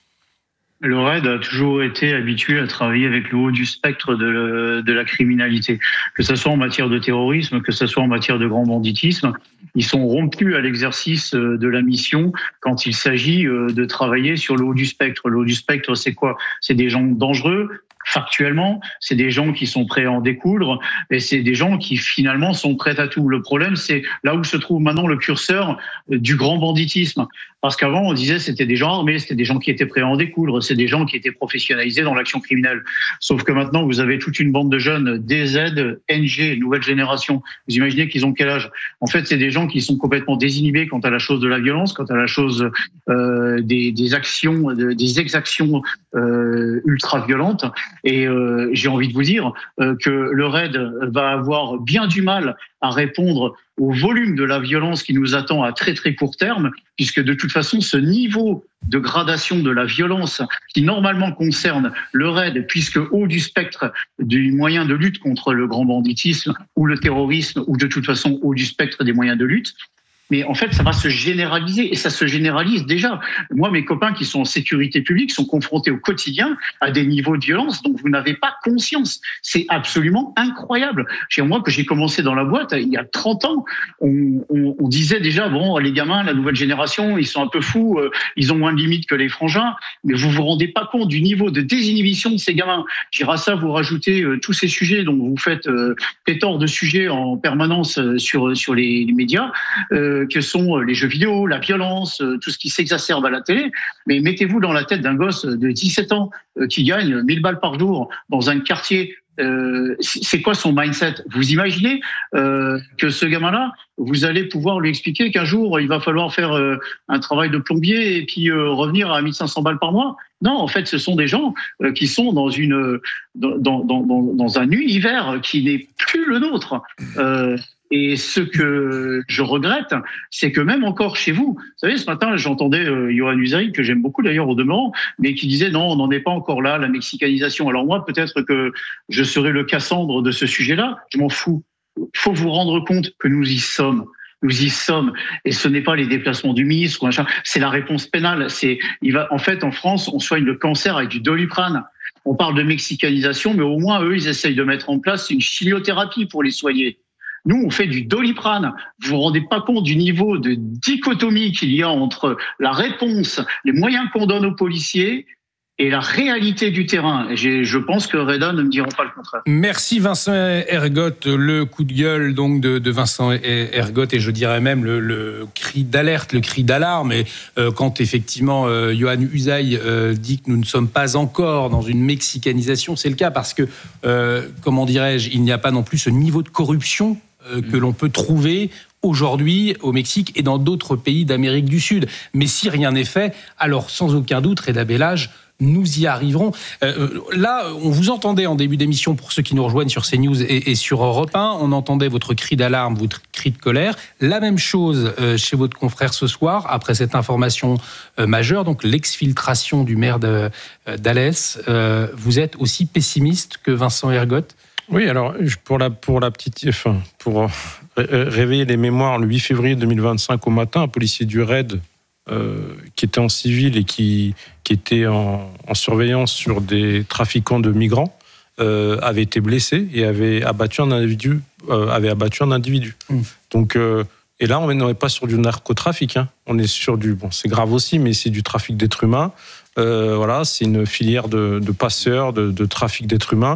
Le RAID a toujours été habitué à travailler avec le haut du spectre de, le, de la criminalité, que ce soit en matière de terrorisme, que ce soit en matière de grand banditisme. Ils sont rompus à l'exercice de la mission quand il s'agit de travailler sur le haut du spectre. Le haut du spectre, c'est quoi? C'est des gens dangereux. Factuellement, c'est des gens qui sont prêts à en découdre et c'est des gens qui finalement sont prêts à tout. Le problème, c'est là où se trouve maintenant le curseur du grand banditisme. Parce qu'avant, on disait c'était des gens armés, c'était des gens qui étaient prêts à en découdre, c'est des gens qui étaient professionnalisés dans l'action criminelle. Sauf que maintenant, vous avez toute une bande de jeunes, D Z, N G, nouvelle génération. Vous imaginez qu'ils ont quel âge? En fait, c'est des gens qui sont complètement désinhibés quant à la chose de la violence, quant à la chose euh, des, des actions, des exactions euh, ultra-violentes. Et euh, j'ai envie de vous dire euh, que le RAID va avoir bien du mal à répondre au volume de la violence qui nous attend à très très court terme, puisque de toute façon, ce niveau de gradation de la violence qui normalement concerne le RAID, puisque haut du spectre du moyen de lutte contre le grand banditisme ou le terrorisme, ou de toute façon haut du spectre des moyens de lutte, mais en fait, ça va se généraliser et ça se généralise déjà. Moi, mes copains qui sont en sécurité publique sont confrontés au quotidien à des niveaux de violence dont vous n'avez pas conscience. C'est absolument incroyable. Chez moi, que j'ai commencé dans la boîte, il y a trente ans, on, on, on disait déjà, bon, les gamins, la nouvelle génération, ils sont un peu fous, euh, ils ont moins de limites que les frangins, mais vous vous rendez pas compte du niveau de désinhibition de ces gamins. J'irai à ça, vous rajoutez euh, tous ces sujets dont vous faites euh, pléthore de sujets en permanence euh, sur, sur les, les médias, euh, que sont les jeux vidéo, la violence, tout ce qui s'exacerbe à la télé. Mais mettez-vous dans la tête d'un gosse de dix-sept ans qui gagne mille balles par jour dans un quartier. Euh, c'est quoi son mindset? Vous imaginez euh, que ce gamin-là, vous allez pouvoir lui expliquer qu'un jour, il va falloir faire euh, un travail de plombier et puis euh, revenir à mille cinq cents balles par mois? Non, en fait, ce sont des gens euh, qui sont dans, une, dans, dans, dans, dans un univers qui n'est plus le nôtre. Euh, Et ce que je regrette, c'est que même encore chez vous, vous savez, ce matin, j'entendais euh, Yohann Usaï, que j'aime beaucoup d'ailleurs au demeurant, mais qui disait non, on n'en est pas encore là, la mexicanisation. Alors moi, peut-être que je serai le Cassandre de ce sujet-là, je m'en fous. Il faut vous rendre compte que nous y sommes. Nous y sommes. Et ce n'est pas les déplacements du ministre, machin, c'est la réponse pénale. C'est, il va, en fait, en France, on soigne le cancer avec du Doliprane. On parle de mexicanisation, mais au moins, eux, ils essayent de mettre en place une chimiothérapie pour les soigner. Nous, on fait du Doliprane. Vous vous rendez pas compte du niveau de dichotomie qu'il y a entre la réponse, les moyens qu'on donne aux policiers et la réalité du terrain. Et je pense que Reda ne me diront pas le contraire. Merci Vincent Ergotte. Le coup de gueule donc de, de Vincent Ergotte et je dirais même le, le cri d'alerte, le cri d'alarme. Et euh, quand effectivement euh, Yohann Usaï euh, dit que nous ne sommes pas encore dans une mexicanisation, c'est le cas parce que, euh, comment dirais-je, il n'y a pas non plus ce niveau de corruption euh, que l'on peut trouver aujourd'hui au Mexique et dans d'autres pays d'Amérique du Sud. Mais si rien n'est fait, alors sans aucun doute, Reda Bellage, nous y arriverons. Euh, là, on vous entendait en début d'émission, pour ceux qui nous rejoignent sur CNews et, et sur Europe un, on entendait votre cri d'alarme, votre cri de colère. La même chose euh, chez votre confrère ce soir, après cette information euh, majeure, donc l'exfiltration du maire de, euh, d'Alès. Euh, vous êtes aussi pessimiste que Vincent Ergotte ? Oui, alors pour la, pour la petite... Enfin, pour réveiller les mémoires, le huit février deux mille vingt-cinq au matin, un policier du RAID Euh, qui était en civil et qui, qui était en, en surveillance sur des trafiquants de migrants, euh, avait été blessé et avait abattu un individu. Euh, avait abattu un individu. Mmh. Donc, euh, et là, on n'est pas sur du narcotrafic. Hein. On est sur du... Bon, c'est grave aussi, mais c'est du trafic d'êtres humains. Euh, voilà, c'est une filière de, de passeurs, de, de trafic d'êtres humains.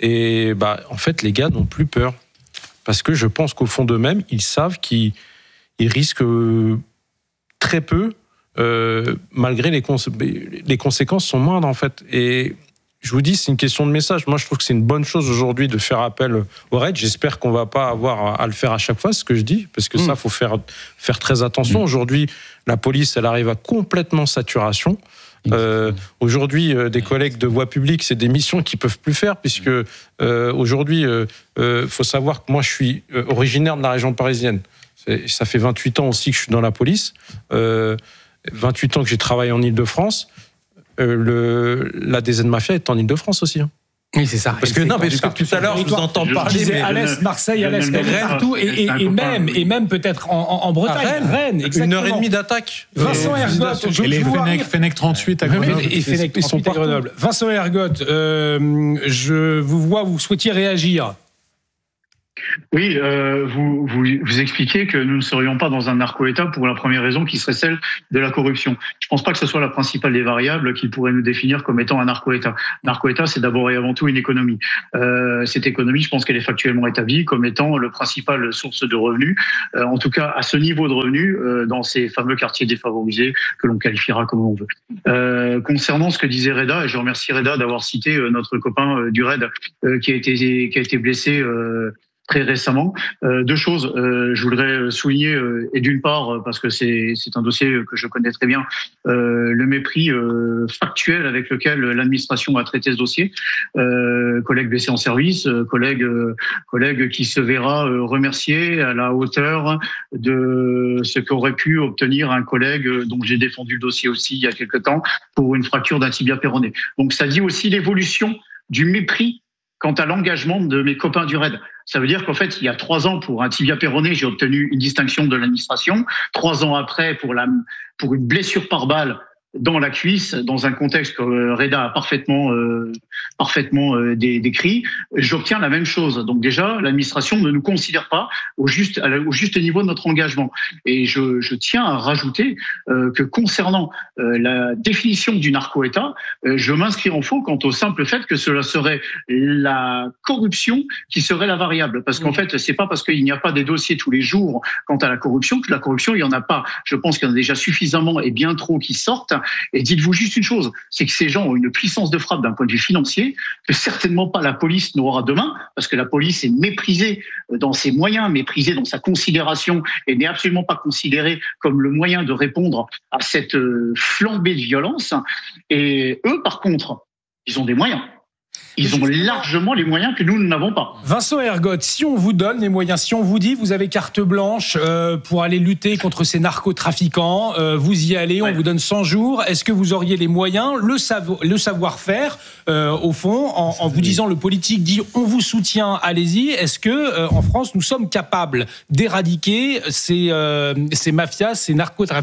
Et bah, en fait, les gars n'ont plus peur. Parce que je pense qu'au fond d'eux-mêmes, ils savent qu'ils ils risquent très peu. Euh, malgré les, cons- les conséquences sont moindres en fait. Et je vous dis, c'est une question de message. Moi, je trouve que c'est une bonne chose aujourd'hui de faire appel au RAID. J'espère qu'on va pas avoir à le faire à chaque fois, c'est ce que je dis, parce que mmh. ça, faut faire faire très attention. Mmh. Aujourd'hui, la police, elle arrive à complètement saturation. Euh, aujourd'hui, euh, des collègues de voie publique, c'est des missions qu'ils peuvent plus faire, puisque euh, aujourd'hui, il euh, euh, faut savoir que moi, je suis originaire de la région parisienne. C'est, ça fait vingt-huit ans aussi que je suis dans la police, euh, vingt-huit ans que j'ai travaillé en Île-de-France. Euh, le, la D Z Mafia est en Île-de-France aussi. Hein. Oui, c'est ça. Parce que non, mais parce que tout à l'heure, je vous entends je parler. Disais, à l'Est, Marseille, à l'Est, partout, et, et, et même, et même peut-être en, en Bretagne, à Rennes, Rennes, exactement. Une heure et demie d'attaque. Vincent Ergotte, et les Fennec, Fennec trente-huit à Grenoble. Et Fennec trente-huit à Grenoble. Vincent Ergotte, euh, je vous vois, vous souhaitiez réagir. Oui, euh, vous, vous vous expliquez que nous ne serions pas dans un narco-État pour la première raison qui serait celle de la corruption. Je ne pense pas que ce soit la principale des variables qui pourrait nous définir comme étant un narco-État. Narco-État, c'est d'abord et avant tout une économie. Euh, cette économie, je pense qu'elle est factuellement établie comme étant le principal source de revenus, euh, en tout cas à ce niveau de revenus, euh, dans ces fameux quartiers défavorisés que l'on qualifiera comme on veut. Euh, concernant ce que disait Reda, et je remercie Reda d'avoir cité euh, notre copain euh, du Raid euh, qui a été qui a été blessé euh, très récemment. Euh, deux choses, euh, je voudrais souligner, euh, et d'une part, parce que c'est, c'est un dossier que je connais très bien, euh, le mépris euh, factuel avec lequel l'administration a traité ce dossier. Euh, collègue blessé en service, euh, collègue, euh, collègue qui se verra euh, remercié à la hauteur de ce qu'aurait pu obtenir un collègue dont j'ai défendu le dossier aussi il y a quelque temps pour une fracture d'un tibia péroné. Donc ça dit aussi l'évolution du mépris quant à l'engagement de mes copains du Raid. Ça veut dire qu'en fait, il y a trois ans, pour un tibia péroné, j'ai obtenu une distinction de l'administration. Trois ans après, pour, la, pour une blessure par balle dans la cuisse, dans un contexte que Reda a parfaitement, euh, parfaitement euh, décrit, j'obtiens la même chose. Donc déjà, l'administration ne nous considère pas au juste, au juste niveau de notre engagement. Et je, je tiens à rajouter euh, que concernant euh, la définition du narco-État, euh, je m'inscris en faux quant au simple fait que cela serait la corruption qui serait la variable. Parce qu'en fait, c'est pas parce qu'il n'y a pas des dossiers tous les jours quant à la corruption que la corruption, il y en a pas. Je pense qu'il y en a déjà suffisamment et bien trop qui sortent. Et dites-vous juste une chose, c'est que ces gens ont une puissance de frappe d'un point de vue financier que certainement pas la police n'aura demain, parce que la police est méprisée dans ses moyens, méprisée dans sa considération et n'est absolument pas considérée comme le moyen de répondre à cette flambée de violence. Et eux, par contre, ils ont des moyens. Ils ont largement les moyens que nous, nous n'avons pas. Vincent Ergotte, si on vous donne les moyens, si on vous dit vous avez carte blanche euh, pour aller lutter contre ces narcotrafiquants, euh, vous y allez, on ouais. vous donne cent jours, est-ce que vous auriez les moyens, le, savo- le savoir-faire, euh, au fond, en, en vous disant le politique dit on vous soutient, allez-y, est-ce que euh, en France, nous sommes capables d'éradiquer ces, euh, ces mafias, ces narcotrafiquants ?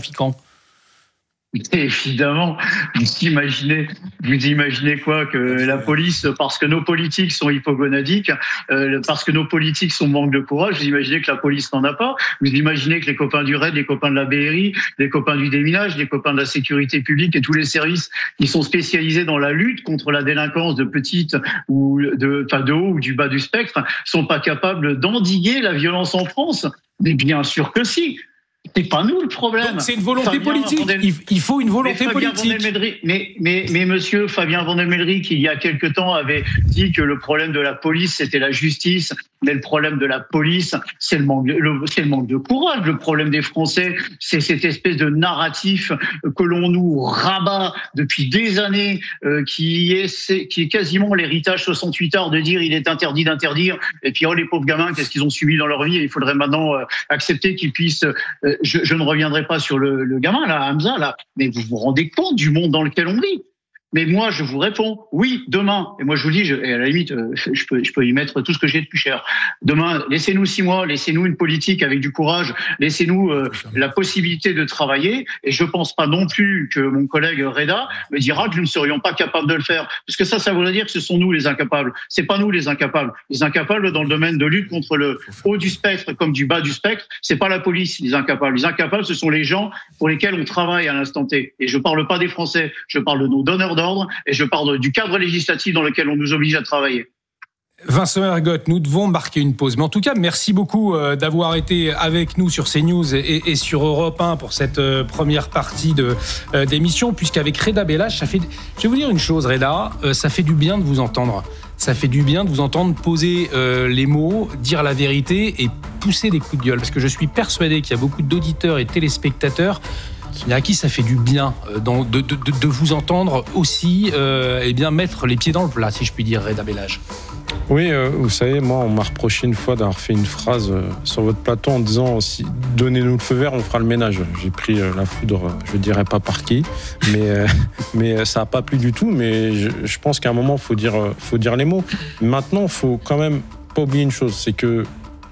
Évidemment, vous imaginez, vous imaginez quoi, que la police, parce que nos politiques sont hypogonadiques, euh, parce que nos politiques sont manque de courage, vous imaginez que la police n'en a pas, vous imaginez que les copains du Raid, les copains de la B R I, les copains du déminage, les copains de la sécurité publique et tous les services qui sont spécialisés dans la lutte contre la délinquance de petite ou de, enfin de haut ou du bas du spectre, sont pas capables d'endiguer la violence en France? Mais bien sûr que si. C'est pas nous le problème. Donc c'est une volonté Fabien politique. Vandel... Il faut une volonté mais politique. Mais, mais, mais monsieur Fabien Vandelmelry, il y a quelque temps, avait dit que le problème de la police, c'était la justice. Mais le problème de la police, c'est le manque de, le, c'est le manque de courage. Le problème des Français, c'est cette espèce de narratif que l'on nous rabat depuis des années, euh, qui est, c'est, qui est quasiment l'héritage soixante-huit heures de dire il est interdit d'interdire. Et puis, oh, les pauvres gamins, qu'est-ce qu'ils ont subi dans leur vie? Et il faudrait maintenant euh, accepter qu'ils puissent... Euh, je, je ne reviendrai pas sur le, le gamin, là, Hamza, là. Mais vous vous rendez compte du monde dans lequel on vit? Mais moi, je vous réponds, oui, demain. Et moi, je vous dis, je, et à la limite, je peux, je peux y mettre tout ce que j'ai de plus cher. Demain, laissez-nous six mois, laissez-nous une politique avec du courage, laissez-nous euh, la possibilité de travailler. Et je pense pas non plus que mon collègue Reda me dira que nous ne serions pas capables de le faire. Parce que ça, ça voudrait dire que ce sont nous les incapables. C'est pas nous les incapables. Les incapables dans le domaine de lutte contre le haut du spectre comme du bas du spectre, c'est pas la police, les incapables. Les incapables, ce sont les gens pour lesquels on travaille à l'instant T. Et je parle pas des Français, je parle de nos donneurs d'ordre et je parle du cadre législatif dans lequel on nous oblige à travailler. Vincent Ergotte, nous devons marquer une pause. Mais en tout cas, merci beaucoup d'avoir été avec nous sur CNews et, et sur Europe un pour cette première partie de, euh, d'émission, puisqu'avec Reda Bellach, ça fait... je vais vous dire une chose, Reda, euh, ça fait du bien de vous entendre. Ça fait du bien de vous entendre poser euh, les mots, dire la vérité et pousser des coups de gueule. Parce que je suis persuadé qu'il y a beaucoup d'auditeurs et téléspectateurs À qui ça fait du bien euh, dans, de, de, de vous entendre aussi euh, eh bien, mettre les pieds dans le plat, si je puis dire, Reda Bellage. Oui, euh, vous savez, moi, on m'a reproché une fois d'avoir fait une phrase euh, sur votre plateau en disant si, « Donnez-nous le feu vert, on fera le ménage ». J'ai pris euh, la foudre, euh, je ne dirais pas par qui, mais, euh, mais ça n'a pas plu du tout. Mais je, je pense qu'à un moment, il faut dire, euh, faut dire les mots. Maintenant, il ne faut quand même pas oublier une chose, c'est que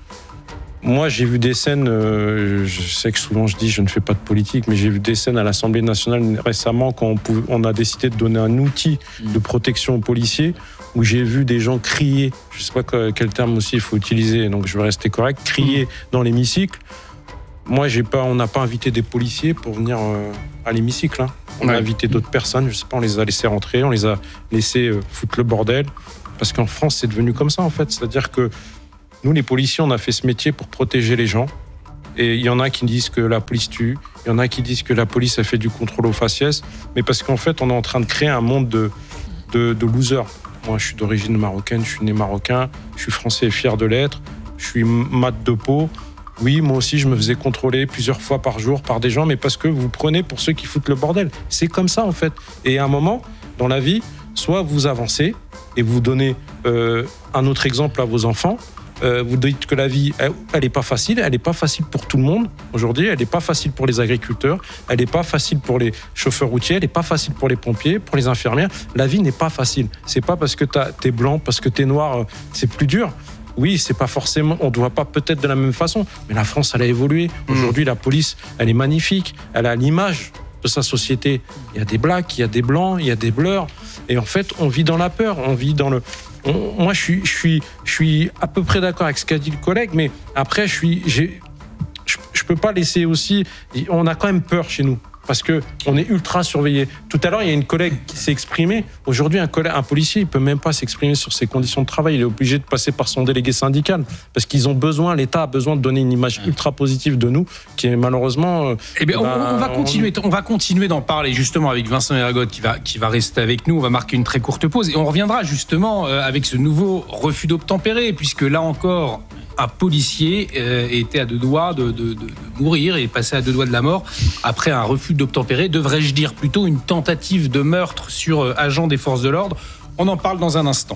moi, j'ai vu des scènes, euh, je sais que souvent je dis je ne fais pas de politique, mais j'ai vu des scènes à l'Assemblée nationale récemment quand on, pouvait, on a décidé de donner un outil de protection aux policiers, où j'ai vu des gens crier, je ne sais pas quel terme aussi il faut utiliser, donc je vais rester correct, crier mmh. dans l'hémicycle. Moi, j'ai pas, on n'a pas invité des policiers pour venir euh, à l'hémicycle. Hein. On ouais. a invité d'autres personnes, je ne sais pas, on les a laissés rentrer, on les a laissés euh, foutre le bordel, parce qu'en France, c'est devenu comme ça en fait, c'est-à-dire que nous, les policiers, on a fait ce métier pour protéger les gens. Et il y en a qui disent que la police tue, il y en a qui disent que la police a fait du contrôle aux faciès, mais parce qu'en fait, on est en train de créer un monde de, de, de losers. Moi, je suis d'origine marocaine, je suis né marocain, je suis français et fier de l'être, je suis mat de peau. Oui, moi aussi, je me faisais contrôler plusieurs fois par jour par des gens, mais parce que vous prenez pour ceux qui foutent le bordel. C'est comme ça, en fait. Et à un moment, dans la vie, soit vous avancez et vous donnez euh, un autre exemple à vos enfants. Euh, vous dites que la vie, elle n'est pas facile, elle n'est pas facile pour tout le monde aujourd'hui, elle n'est pas facile pour les agriculteurs, elle n'est pas facile pour les chauffeurs routiers, elle n'est pas facile pour les pompiers, pour les infirmières. La vie n'est pas facile. C'est pas parce que t'es blanc, parce que t'es noir, c'est plus dur. Oui, c'est pas forcément, on ne voit pas peut-être de la même façon, mais la France, elle a évolué. Aujourd'hui, la police, elle est magnifique, elle a l'image de sa société. Il y a des blacks, il y a des blancs, il y a des blurs, et en fait, on vit dans la peur, on vit dans le... On, moi, je suis, je, suis, je suis à peu près d'accord avec ce qu'a dit le collègue, mais après, je suis, j'ai, je, je peux pas laisser aussi... On a quand même peur chez nous, parce qu'on est ultra surveillé. Tout à l'heure, il y a une collègue qui s'est exprimée. Aujourd'hui, un, collègue, un policier, il peut même pas s'exprimer sur ses conditions de travail. Il est obligé de passer par son délégué syndical, parce qu'ils ont besoin, l'État a besoin de donner une image ultra positive de nous, qui est malheureusement... Eh bien, ben, on, on, va continuer, on va continuer d'en parler justement avec Vincent Ergotte qui va, qui va rester avec nous. On va marquer une très courte pause et on reviendra justement avec ce nouveau refus d'obtempérer, puisque là encore... Un policier euh, était à deux doigts de, de, de, de mourir et passé à deux doigts de la mort après un refus d'obtempérer. Devrais-je dire plutôt une tentative de meurtre sur euh, agent des forces de l'ordre? On en parle dans un instant.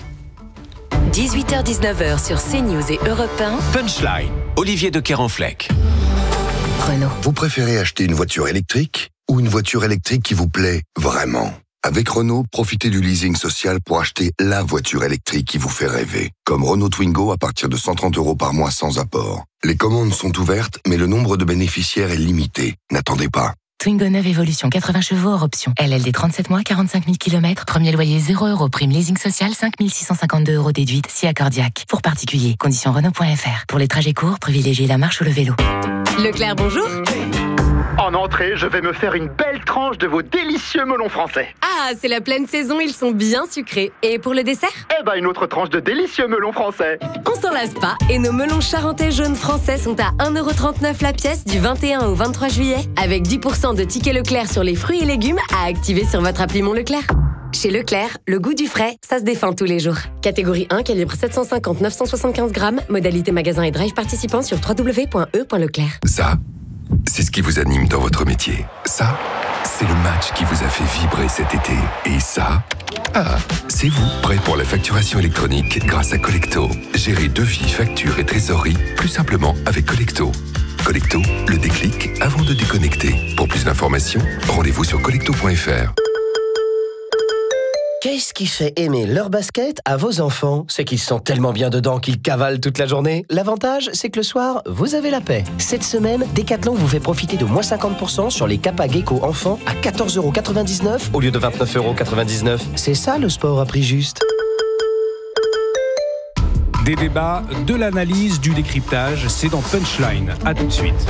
dix-huit heures dix-neuf sur CNews et Europe un. Punchline, Olivier de Kerenfleck. Renault. Vous préférez acheter une voiture électrique ou une voiture électrique qui vous plaît vraiment ? Avec Renault, profitez du leasing social pour acheter la voiture électrique qui vous fait rêver. Comme Renault Twingo à partir de cent trente euros par mois sans apport. Les commandes sont ouvertes, mais le nombre de bénéficiaires est limité. N'attendez pas. Twingo neuf Evolution, quatre-vingts chevaux hors option. L L D trente-sept mois, quarante-cinq mille kilomètres. Premier loyer zéro euros. Prime leasing social, cinq mille six cent cinquante-deux euros déduite, si accordiaque. Pour particuliers, conditions Renault point F R. Pour les trajets courts, privilégiez la marche ou le vélo. Leclerc, bonjour. En entrée, je vais me faire une belle tranche de vos délicieux melons français. Ah, c'est la pleine saison, ils sont bien sucrés. Et pour le dessert ? Eh ben, une autre tranche de délicieux melons français. On s'en lasse pas, et nos melons charentais jaunes français sont à un euro trente-neuf la pièce du vingt et un au vingt-trois juillet, avec dix pour cent de tickets Leclerc sur les fruits et légumes à activer sur votre appli Mon Leclerc. Chez Leclerc, le goût du frais, ça se défend tous les jours. Catégorie un, calibre sept cent cinquante à neuf cent soixante-quinze grammes, modalité magasin et drive participant sur w w w point e point leclerc. Ça, c'est ce qui vous anime dans votre métier. Ça, c'est le match qui vous a fait vibrer cet été. Et ça, ah, c'est vous, prêt pour la facturation électronique grâce à Collecto. Gérez devis, factures et trésorerie plus simplement avec Collecto. Collecto, le déclic avant de déconnecter. Pour plus d'informations, rendez-vous sur collecto point f r. Qu'est-ce qui fait aimer leur basket à vos enfants? C'est qu'ils sont tellement bien dedans qu'ils cavalent toute la journée. L'avantage, c'est que le soir, vous avez la paix. Cette semaine, Decathlon vous fait profiter de moins cinquante pour cent sur les Kappa Gecko enfants à quatorze euros quatre-vingt-dix-neuf au lieu de vingt-neuf euros quatre-vingt-dix-neuf. C'est ça le sport à prix juste. Des débats, de l'analyse, du décryptage, c'est dans Punchline. À tout de suite.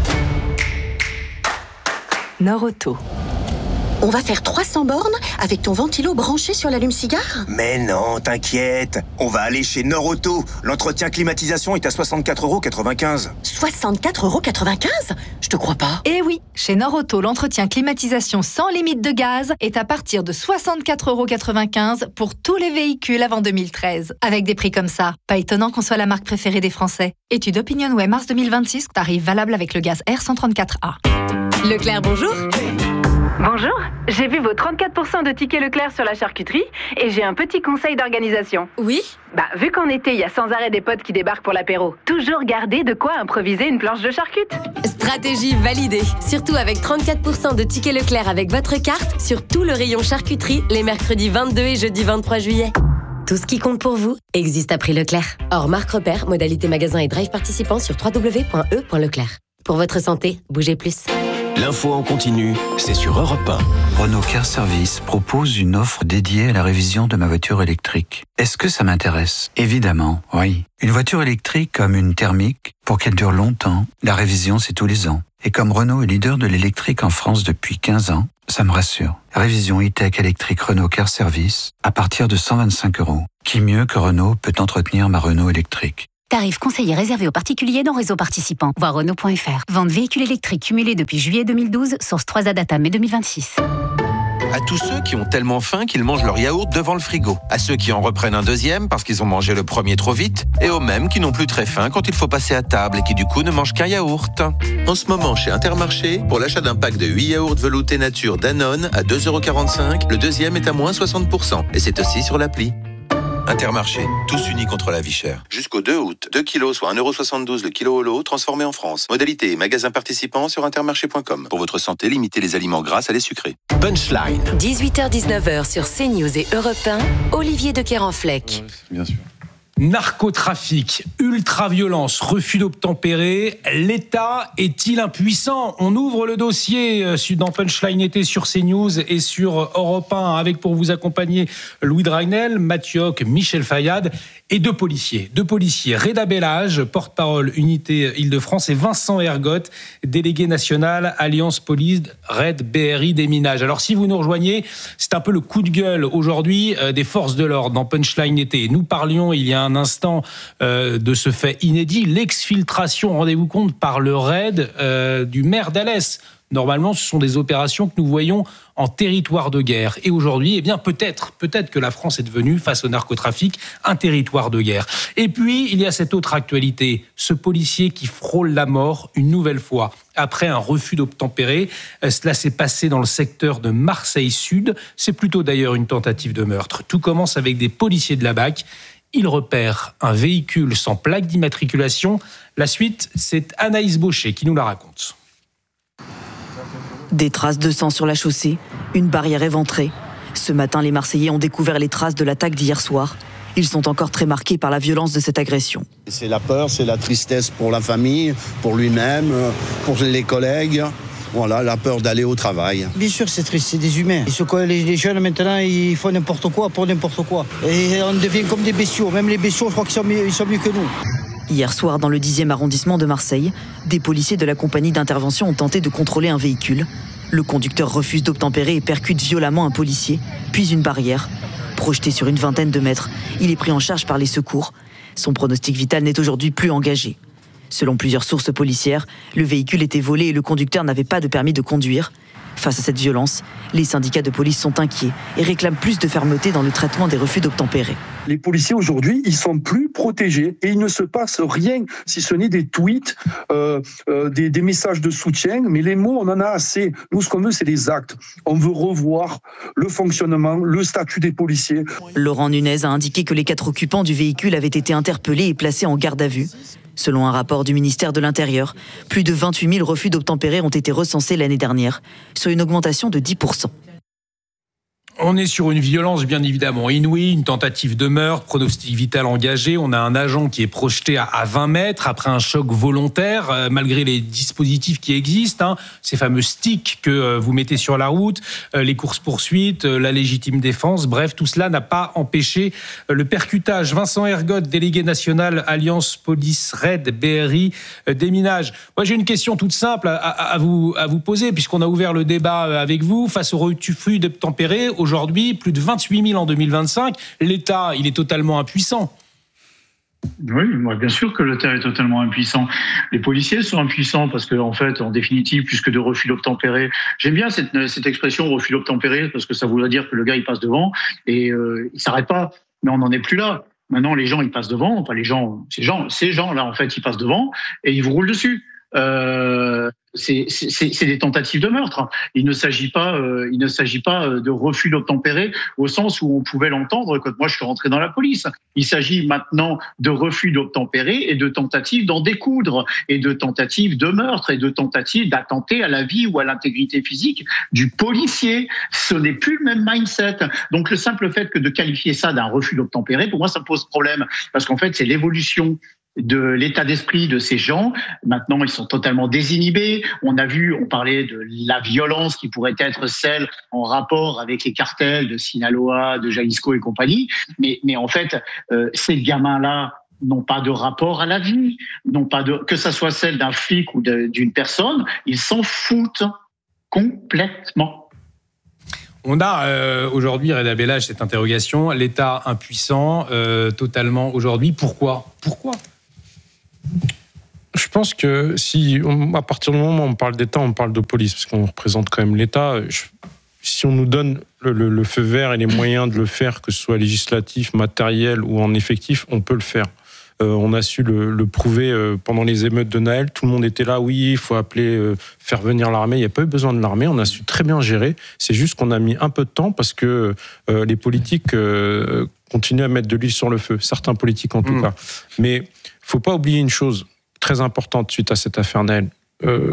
Norauto. On va faire trois cents bornes avec ton ventilo branché sur l'allume-cigare? Mais non, t'inquiète. On va aller chez Norauto. L'entretien climatisation est à soixante-quatre euros quatre-vingt-quinze. soixante-quatre euros quatre-vingt-quinze? Je te crois pas. Eh oui, chez Norauto, l'entretien climatisation sans limite de gaz est à partir de soixante-quatre euros quatre-vingt-quinze pour tous les véhicules avant deux mille treize. Avec des prix comme ça, pas étonnant qu'on soit la marque préférée des Français. Étude OpinionWay mars deux mille vingt-six, tarif valable avec le gaz R cent trente-quatre A. Leclerc, bonjour. Bonjour, j'ai vu vos trente-quatre pour cent de tickets Leclerc sur la charcuterie et j'ai un petit conseil d'organisation. Oui? Bah, vu qu'en été, il y a sans arrêt des potes qui débarquent pour l'apéro, toujours garder de quoi improviser une planche de charcute. Stratégie validée. Surtout avec trente-quatre pour cent de tickets Leclerc avec votre carte sur tout le rayon charcuterie les mercredis vingt-deux et jeudi vingt-trois juillet. Tout ce qui compte pour vous existe à prix Leclerc. Hors marque repère, modalité magasin et drive participant sur w w w point e point leclerc. Pour votre santé, bougez plus. L'info en continu, c'est sur Europe un. Renault Car Service propose une offre dédiée à la révision de ma voiture électrique. Est-ce que ça m'intéresse? Évidemment, oui. Une voiture électrique comme une thermique, pour qu'elle dure longtemps, la révision c'est tous les ans. Et comme Renault est leader de l'électrique en France depuis quinze ans, ça me rassure. Révision e-tech électrique Renault Car Service à partir de cent vingt-cinq euros. Qui mieux que Renault peut entretenir ma Renault électrique? Tarif conseillé réservé aux particuliers dans réseau participant. Voir Renault point F R. Vente véhicules électriques cumulés depuis juillet deux mille douze, source trois A Data mai deux mille vingt-six. À tous ceux qui ont tellement faim qu'ils mangent leur yaourt devant le frigo. À ceux qui en reprennent un deuxième parce qu'ils ont mangé le premier trop vite. Et aux mêmes qui n'ont plus très faim quand il faut passer à table et qui du coup ne mangent qu'un yaourt. En ce moment, chez Intermarché, pour l'achat d'un pack de huit yaourts veloutés nature Danone à deux euros quarante-cinq, le deuxième est à moins soixante pour cent. Et c'est aussi sur l'appli. Intermarché, tous unis contre la vie chère. Jusqu'au deux août, deux kilos soit un euro soixante-douze le kilo au lot, transformé en France. Modalité et magasin participant sur intermarché point com. Pour votre santé, limitez les aliments gras à les sucrés. Punchline. dix-huit heures dix-neuf heures sur CNews et Europe un, Olivier de Kerenfleck. Bien sûr. Narcotrafic, ultraviolence, refus d'obtempérer, l'État est-il impuissant? On ouvre le dossier dans Punchline été sur CNews et sur Europe un avec pour vous accompagner Louis Dragnel, Mathieu Hoc, Michel Fayad et deux policiers. Deux policiers, Reda Bellage, porte-parole Unité Île-de-France et Vincent Ergotte, délégué national Alliance Police Red B R I Déminage. Alors si vous nous rejoignez, c'est un peu le coup de gueule aujourd'hui des forces de l'ordre dans Punchline été. Nous parlions il y a un instant euh, de ce fait inédit, l'exfiltration, rendez-vous compte, par le raid euh, du maire d'Alès. Normalement, ce sont des opérations que nous voyons en territoire de guerre. Et aujourd'hui, eh bien, peut-être, peut-être que la France est devenue, face au narcotrafic, un territoire de guerre. Et puis, il y a cette autre actualité, ce policier qui frôle la mort une nouvelle fois. Après un refus d'obtempérer, cela s'est passé dans le secteur de Marseille-Sud. C'est plutôt d'ailleurs une tentative de meurtre. Tout commence avec des policiers de la B A C. Ils repèrent un véhicule sans plaque d'immatriculation. La suite, c'est Anaïs Baucher qui nous la raconte. Des traces de sang sur la chaussée, une barrière éventrée. Ce matin, les Marseillais ont découvert les traces de l'attaque d'hier soir. Ils sont encore très marqués par la violence de cette agression. C'est la peur, c'est la tristesse pour la famille, pour lui-même, pour les collègues. Voilà, la peur d'aller au travail. Bien sûr, c'est triste, c'est des humains. Les jeunes, maintenant, ils font n'importe quoi pour n'importe quoi. Et on devient comme des bestiaux. Même les bestiaux, je crois qu'ils sont mieux, ils sont mieux que nous. Hier soir, dans le dixième arrondissement de Marseille, des policiers de la compagnie d'intervention ont tenté de contrôler un véhicule. Le conducteur refuse d'obtempérer et percute violemment un policier, puis une barrière. Projeté sur une vingtaine de mètres, il est pris en charge par les secours. Son pronostic vital n'est aujourd'hui plus engagé. Selon plusieurs sources policières, le véhicule était volé et le conducteur n'avait pas de permis de conduire. Face à cette violence, les syndicats de police sont inquiets et réclament plus de fermeté dans le traitement des refus d'obtempérer. Les policiers aujourd'hui, ils sont plus protégés et il ne se passe rien si ce n'est des tweets, euh, euh, des, des messages de soutien. Mais les mots, on en a assez. Nous, ce qu'on veut, c'est des actes. On veut revoir le fonctionnement, le statut des policiers. Laurent Nunez a indiqué que les quatre occupants du véhicule avaient été interpellés et placés en garde à vue. Selon un rapport du ministère de l'Intérieur, plus de vingt-huit mille refus d'obtempérer ont été recensés l'année dernière, soit une augmentation de dix pour cent. On est sur une violence bien évidemment inouïe, une tentative de meurtre, pronostic vital engagé. On a un agent qui est projeté à vingt mètres après un choc volontaire, euh, malgré les dispositifs qui existent, hein, ces fameux sticks que euh, vous mettez sur la route, euh, les courses-poursuites, euh, la légitime défense. Bref, tout cela n'a pas empêché euh, le percutage. Vincent Ergotte, délégué national Alliance Police Red B R I euh, Déminage. Moi, j'ai une question toute simple à, à, à, vous, à vous poser, puisqu'on a ouvert le débat avec vous face au refus d'obtempérer. Aujourd'hui, plus de vingt-huit mille en deux mille vingt-cinq. L'État, il est totalement impuissant. Oui, moi, bien sûr que l'État est totalement impuissant. Les policiers sont impuissants parce qu'en en fait, en définitive, puisque de refus d'obtempérer, j'aime bien cette, cette expression refus d'obtempérer parce que ça voudrait dire que le gars, il passe devant et euh, il s'arrête pas. Mais on n'en est plus là. Maintenant, les gens, ils passent devant. Enfin, les gens, ces gens, ces gens-là, en fait, ils passent devant et ils vous roulent dessus. Euh, c'est, c'est, c'est des tentatives de meurtre. Il ne s'agit pas, euh, il ne s'agit pas de refus d'obtempérer au sens où on pouvait l'entendre quand moi je suis rentré dans la police. Il s'agit maintenant de refus d'obtempérer et de tentatives d'en découdre, et de tentatives de meurtre, et de tentatives d'attenter à la vie ou à l'intégrité physique du policier. Ce n'est plus le même mindset. Donc le simple fait que de qualifier ça d'un refus d'obtempérer, pour moi ça pose problème, parce qu'en fait c'est l'évolution de l'état d'esprit de ces gens. Maintenant, ils sont totalement désinhibés. On a vu, on parlait de la violence qui pourrait être celle en rapport avec les cartels de Sinaloa, de Jalisco et compagnie. Mais, mais en fait, euh, ces gamins-là n'ont pas de rapport à la vie, n'ont pas de, que ça soit celle d'un flic ou de, d'une personne, ils s'en foutent complètement. On a euh, aujourd'hui, Reda Bellach, cette interrogation, l'État impuissant euh, totalement aujourd'hui. Pourquoi ? Pourquoi ? Je pense que si, à partir du moment où on parle d'État, on parle de police, parce qu'on représente quand même l'État. Je, si on nous donne le, le, le feu vert et les moyens de le faire, que ce soit législatif, matériel ou en effectif, on peut le faire. Euh, on a su le, le prouver euh, pendant les émeutes de Naël. Tout le monde était là, oui, il faut appeler, euh, faire venir l'armée. Il n'y a pas eu besoin de l'armée, on a su très bien gérer. C'est juste qu'on a mis un peu de temps parce que euh, les politiques euh, continuent à mettre de l'huile sur le feu. Certains politiques en tout mmh. cas. Mais il ne faut pas oublier une chose très importante suite à cette affaire Naël. Euh,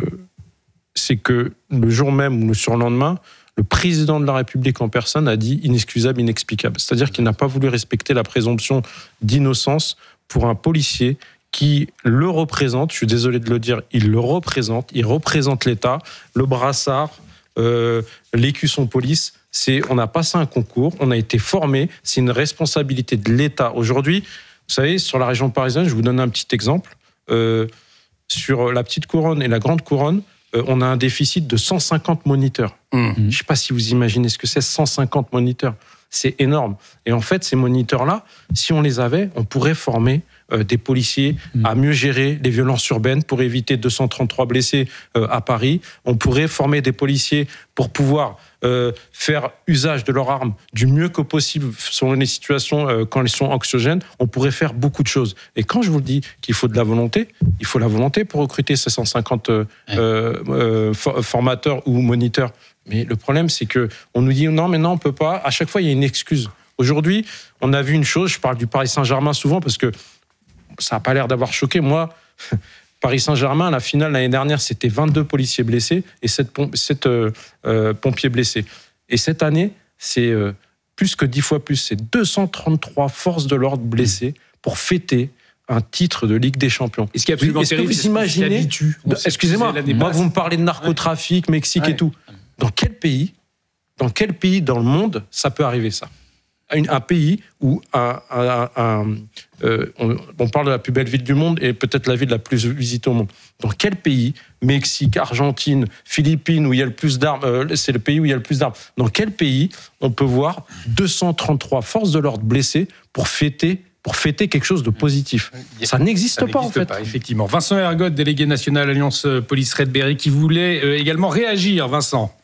c'est que le jour même ou le surlendemain, le président de la République en personne a dit inexcusable, inexplicable. C'est-à-dire qu'il n'a pas voulu respecter la présomption d'innocence pour un policier qui le représente. Je suis désolé de le dire, il le représente. Il représente l'État. Le brassard, euh, l'écusson police, c'est, on a passé un concours, on a été formé. C'est une responsabilité de l'État. Aujourd'hui, vous savez, sur la région parisienne, je vous donne un petit exemple. Euh, sur la petite couronne et la grande couronne, euh, on a un déficit de cent cinquante moniteurs. Mmh. Je ne sais pas si vous imaginez ce que c'est, cent cinquante moniteurs. C'est énorme. Et en fait, ces moniteurs-là, si on les avait, on pourrait former euh, des policiers mmh. à mieux gérer les violences urbaines pour éviter deux cent trente-trois blessés euh, à Paris. On pourrait former des policiers pour pouvoir euh, faire usage de leurs armes du mieux que possible selon les situations euh, quand elles sont anxiogènes. On pourrait faire beaucoup de choses. Et quand je vous dis qu'il faut de la volonté, il faut la volonté pour recruter ces cent cinquante euh, euh, for- formateurs ou moniteurs. Mais le problème, c'est que on nous dit non, mais non, on peut pas. À chaque fois, il y a une excuse. Aujourd'hui, on a vu une chose. Je parle du Paris Saint-Germain souvent parce que ça n'a pas l'air d'avoir choqué. Moi, Paris Saint-Germain, la finale l'année dernière, c'était vingt-deux policiers blessés et sept, pom- sept euh, euh, pompiers blessés. Et cette année, c'est euh, plus que dix fois plus. C'est deux cent trente-trois forces de l'ordre blessées pour fêter un titre de Ligue des Champions. Est-ce, qu'il y a Est-ce que vous imaginez de, Excusez-moi, moi vous me parlez de narcotrafic, Mexique ouais. et tout. Dans quel pays, dans quel pays dans le monde ça peut arriver ça ? Un, un pays où un, un, un, euh, on, on parle de la plus belle ville du monde et peut-être la ville la plus visitée au monde. Dans quel pays, Mexique, Argentine, Philippines, où il y a le plus d'armes, euh, c'est le pays où il y a le plus d'armes. Dans quel pays on peut voir deux cent trente-trois forces de l'ordre blessées pour fêter pour fêter quelque chose de positif. Ça n'existe ça pas, n'existe en fait. Pas, effectivement. Vincent Ergotte, délégué national Alliance Police Red Berry, qui voulait euh, également réagir. Vincent.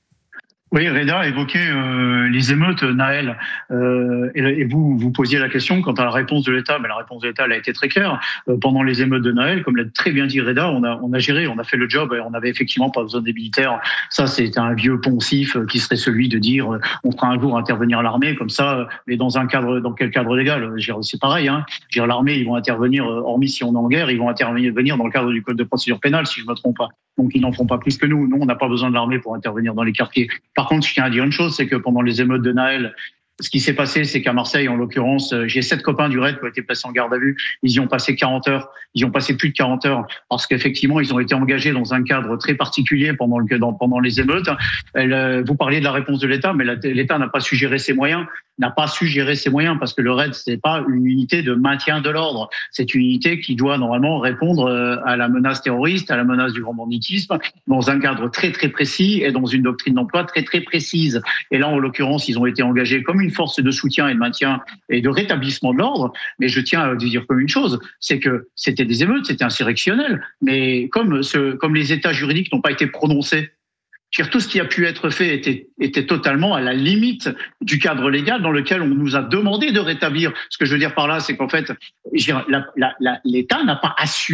Oui, Reda évoquait euh, les émeutes Naël, euh, et, et vous vous posiez la question quant à la réponse de l'État, mais la réponse de l'État elle a été très claire. Euh, pendant les émeutes de Naël, comme l'a très bien dit Reda, on a on a géré, on a fait le job, et on n'avait effectivement pas besoin des militaires. Ça, c'est un vieux poncif qui serait celui de dire euh, on fera un jour intervenir l'armée comme ça, mais dans un cadre, dans quel cadre légal ? C'est pareil, hein. L'armée, ils vont intervenir, hormis si on est en guerre, ils vont intervenir dans le cadre du code de procédure pénale, si je ne me trompe pas. Donc ils n'en font pas plus que nous. Nous, on n'a pas besoin de l'armée pour intervenir dans les quartiers. Par contre, je tiens à dire une chose, c'est que pendant les émeutes de Naël, ce qui s'est passé, c'est qu'à Marseille, en l'occurrence, j'ai sept copains du raid qui ont été placés en garde à vue. Ils y ont passé quarante heures. Ils y ont passé plus de quarante heures parce qu'effectivement, ils ont été engagés dans un cadre très particulier pendant le dans, pendant les émeutes. Elle, vous parliez de la réponse de l'État, mais la, l'État n'a pas su gérer ses moyens. n'a pas su gérer ses moyens parce que le raid, c'est pas une unité de maintien de l'ordre. C'est une unité qui doit normalement répondre à la menace terroriste, à la menace du grand banditisme, dans un cadre très très précis et dans une doctrine d'emploi très très précise. Et là, en l'occurrence, ils ont été engagés comme une force de soutien et de maintien et de rétablissement de l'ordre. Mais je tiens à dire comme une chose, c'est que c'était des émeutes, c'était insurrectionnel. Mais comme ce, comme les états juridiques n'ont pas été prononcés, tout ce qui a pu être fait était, était totalement à la limite du cadre légal dans lequel on nous a demandé de rétablir. Ce que je veux dire par là, c'est qu'en fait, la, la, la, l'État n'a pas assumé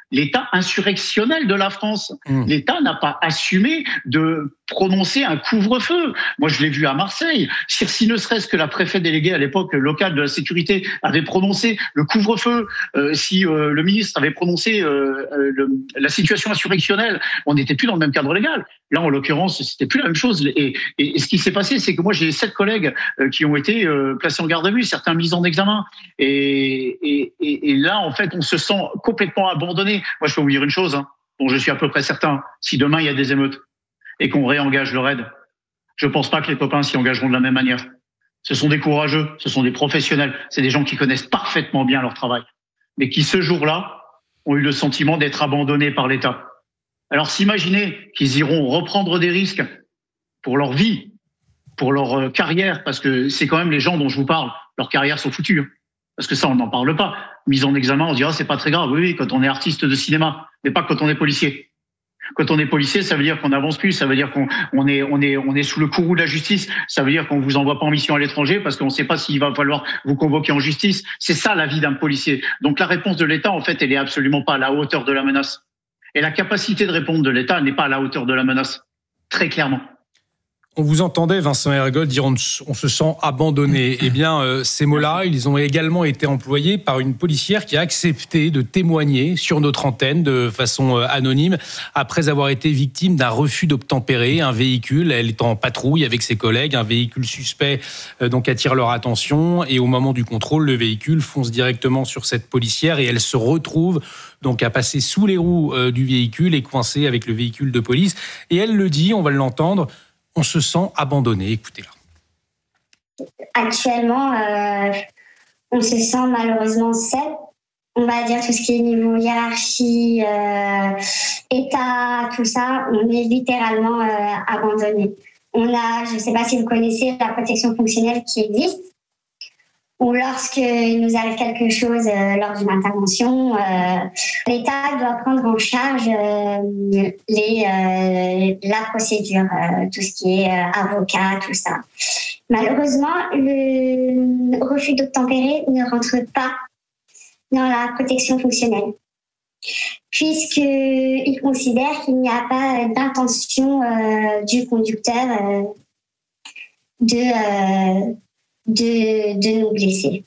l'État insurrectionnel de la France. Mmh. L'État n'a pas assumé de prononcer un couvre-feu. Moi, je l'ai vu à Marseille. Si ne serait-ce que la préfète déléguée à l'époque locale de la sécurité avait prononcé le couvre-feu, euh, si euh, le ministre avait prononcé euh, le, la situation insurrectionnelle, on n'était plus dans le même cadre légal. Là, en l'occurrence, c'était plus la même chose. Et, et, et ce qui s'est passé, c'est que moi, j'ai sept collègues euh, qui ont été euh, placés en garde à vue, certains mis en examen. Et, et, et, et là, en fait, on se sent complètement abandonné. Moi, je peux vous dire une chose, hein, dont je suis à peu près certain. Si demain, il y a des émeutes et qu'on réengage le raid, je ne pense pas que les copains s'y engageront de la même manière. Ce sont des courageux, ce sont des professionnels, c'est des gens qui connaissent parfaitement bien leur travail, mais qui, ce jour-là, ont eu le sentiment d'être abandonnés par l'État. Alors, s'imaginer qu'ils iront reprendre des risques pour leur vie, pour leur carrière, parce que c'est quand même les gens dont je vous parle, leurs carrières sont foutues. Parce que ça, on n'en parle pas. Mise en examen, on se dira, c'est pas très grave. Oui, oui, quand on est artiste de cinéma, mais pas quand on est policier. Quand on est policier, ça veut dire qu'on n'avance plus, ça veut dire qu'on on est, on est, on est sous le courroux de la justice, ça veut dire qu'on vous envoie pas en mission à l'étranger parce qu'on ne sait pas s'il va falloir vous convoquer en justice. C'est ça la vie d'un policier. Donc la réponse de l'État, en fait, elle est absolument pas à la hauteur de la menace. Et la capacité de répondre de l'État n'est pas à la hauteur de la menace, très clairement. On vous entendait, Vincent Ergotte, dire on, on se sent abandonné. Eh bien, euh, ces mots-là, ils ont également été employés par une policière qui a accepté de témoigner sur notre antenne de façon euh, anonyme après avoir été victime d'un refus d'obtempérer. Un véhicule, elle est en patrouille avec ses collègues, un véhicule suspect euh, donc attire leur attention et au moment du contrôle, le véhicule fonce directement sur cette policière et elle se retrouve donc à passer sous les roues euh, du véhicule et coincée avec le véhicule de police. Et elle le dit, on va l'entendre. On se sent abandonné. Écoutez-la. Actuellement, euh, on se sent malheureusement seul. On va dire tout ce qui est niveau hiérarchie, euh, État, tout ça, on est littéralement euh, abandonné. On a, je ne sais pas si vous connaissez la protection fonctionnelle qui existe, ou lorsque nous arrive quelque chose euh, lors d'une intervention, euh, l'État doit prendre en charge euh, les, euh, la procédure, euh, tout ce qui est euh, avocat, tout ça. Malheureusement, le refus d'obtempérer ne rentre pas dans la protection fonctionnelle, puisqu'il considère qu'il n'y a pas d'intention euh, du conducteur euh, de... Euh, De, de nous blesser.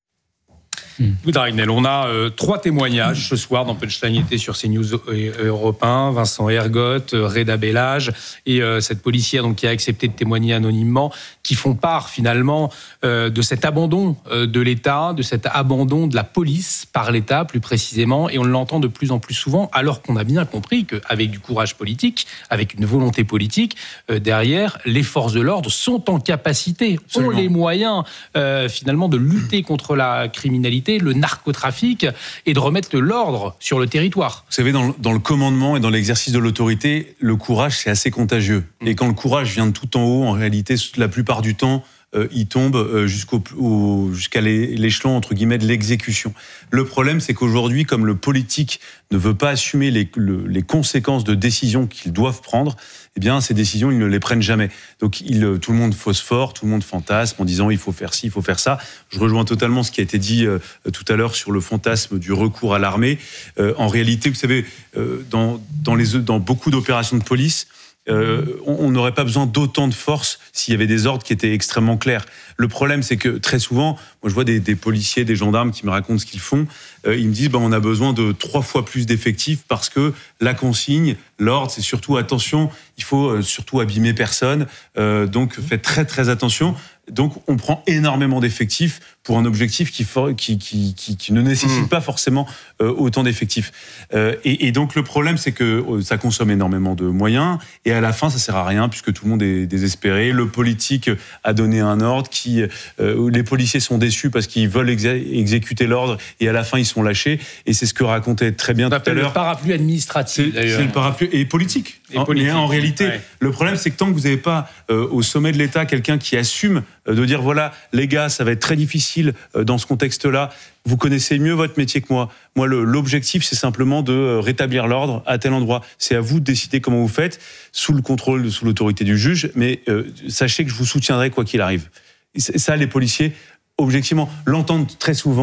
Darinel, on a euh, trois témoignages ce soir dans Punchline été sur CNews Europe un, Vincent Ergotte, Reda Bellage et euh, cette policière donc, qui a accepté de témoigner anonymement, qui font part finalement euh, de cet abandon euh, de l'État, de cet abandon de la police par l'État plus précisément, et on l'entend de plus en plus souvent alors qu'on a bien compris qu'avec du courage politique, avec une volonté politique, euh, derrière, les forces de l'ordre sont en capacité, Absolument. ont les moyens euh, finalement de lutter contre la criminalité, le narcotrafic et de remettre de l'ordre sur le territoire. Vous savez, dans, dans le commandement et dans l'exercice de l'autorité, le courage, c'est assez contagieux. Mmh. Et quand le courage vient de tout en haut, en réalité, la plupart du temps, euh, il tombe euh, jusqu'au, au, jusqu'à l'échelon, entre guillemets, de l'exécution. Le problème, c'est qu'aujourd'hui, comme le politique ne veut pas assumer les, le, les conséquences de décisions qu'ils doivent prendre, eh bien, ces décisions, ils ne les prennent jamais. Donc, il, tout le monde phosphore, tout le monde fantasme en disant il faut faire ci, il faut faire ça. Je rejoins totalement ce qui a été dit euh, tout à l'heure sur le fantasme du recours à l'armée. Euh, en réalité, vous savez, euh, dans, dans, les, dans beaucoup d'opérations de police, Euh, on n'aurait pas besoin d'autant de force s'il y avait des ordres qui étaient extrêmement clairs. Le problème, c'est que très souvent, moi je vois des, des policiers, des gendarmes qui me racontent ce qu'ils font. Euh, ils me disent, ben, on a besoin de trois fois plus d'effectifs parce que la consigne, l'ordre, c'est surtout attention, il faut euh, surtout abîmer personne. Euh, donc faites très très attention. Donc on prend énormément d'effectifs pour un objectif qui, qui, qui, qui, qui ne nécessite mmh. pas forcément euh, autant d'effectifs. Euh, et, et donc le problème, c'est que euh, ça consomme énormément de moyens et à la fin, ça sert à rien puisque tout le monde est désespéré. Le politique a donné un ordre, qui, euh, les policiers sont déçus parce qu'ils veulent exé- exécuter l'ordre et à la fin, ils sont lâchés. Et c'est ce que racontait très bien on tout à l'heure. Le parapluie administratif, c'est, d'ailleurs. C'est le parapluie et politique. Et en, politique. En réalité, ouais. le problème, c'est que tant que vous n'avez pas euh, au sommet de l'État quelqu'un qui assume euh, de dire voilà, les gars, ça va être très difficile euh, dans ce contexte-là. Vous connaissez mieux votre métier que moi. Moi, le, l'objectif, c'est simplement de euh, rétablir l'ordre à tel endroit. C'est à vous de décider comment vous faites, sous le contrôle, sous l'autorité du juge. Mais euh, sachez que je vous soutiendrai quoi qu'il arrive. Et ça, les policiers, objectivement, l'entendent très souvent.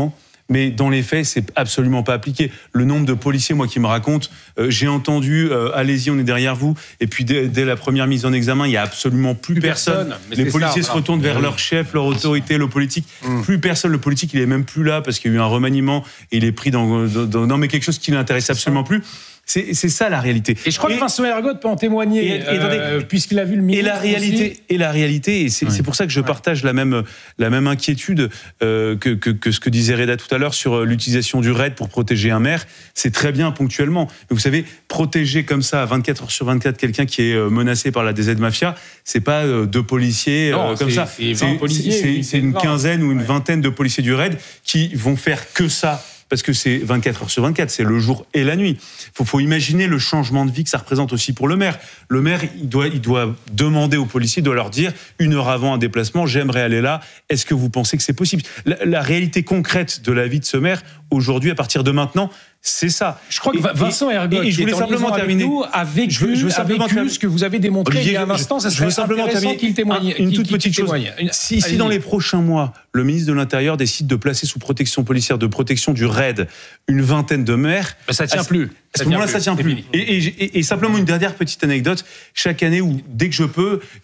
mais dans les faits, c'est absolument pas appliqué. Le nombre de policiers, moi, qui me racontent, euh, j'ai entendu, euh, allez-y, on est derrière vous, et puis dès, dès la première mise en examen, il y a absolument plus, plus personne. personne. Les policiers ça, se voilà. retournent vers oui. leur chef, leur autorité, le politique. Mmh. Plus personne, le politique, il est même plus là parce qu'il y a eu un remaniement et il est pris dans, dans, dans non mais quelque chose qui l'intéresse absolument plus. C'est, c'est ça la réalité. Et je crois et, que Vincent Ergotte peut en témoigner, et, et, euh, puisqu'il a vu le ministre. Et la réalité, aussi. et la réalité, et c'est, oui. c'est pour ça que je ouais. partage la même la même inquiétude euh, que, que que ce que disait Reda tout à l'heure sur l'utilisation du raid pour protéger un maire. C'est très bien ponctuellement. Mais vous savez, protéger comme ça, vingt-quatre heures sur vingt-quatre, quelqu'un qui est menacé par la D Z Mafia, c'est pas deux policiers non, euh, comme c'est, ça. C'est, c'est, policiers, c'est, c'est, c'est une vingt. quinzaine ou une vingtaine de policiers du raid qui vont faire que ça. Parce que c'est vingt-quatre heures sur vingt-quatre, c'est le jour et la nuit. Il faut, faut imaginer le changement de vie que ça représente aussi pour le maire. Le maire, il doit, il doit demander aux policiers, il doit leur dire, une heure avant un déplacement, j'aimerais aller là, est-ce que vous pensez que c'est possible ? la, la réalité concrète de la vie de ce maire, aujourd'hui, à partir de maintenant, c'est ça. Je crois que et, Vincent Ergotte, et, et je voulais simplement terminer. Nous, a vécu, je veux, je veux simplement a vécu terminer. ce que vous avez démontré Olivier, il y a un instant. Ça serait intéressant qu'il témoigne. Une toute qu'il, petite qu'il chose. Si, si dans les prochains mois, le ministre de l'Intérieur décide de placer sous protection policière, de protection du raid, une vingtaine de maires, ben ça tient à, plus. À ce moment-là, ça tient plus. Et, et, et, et simplement une dernière petite anecdote. Chaque année, où dès que je peux,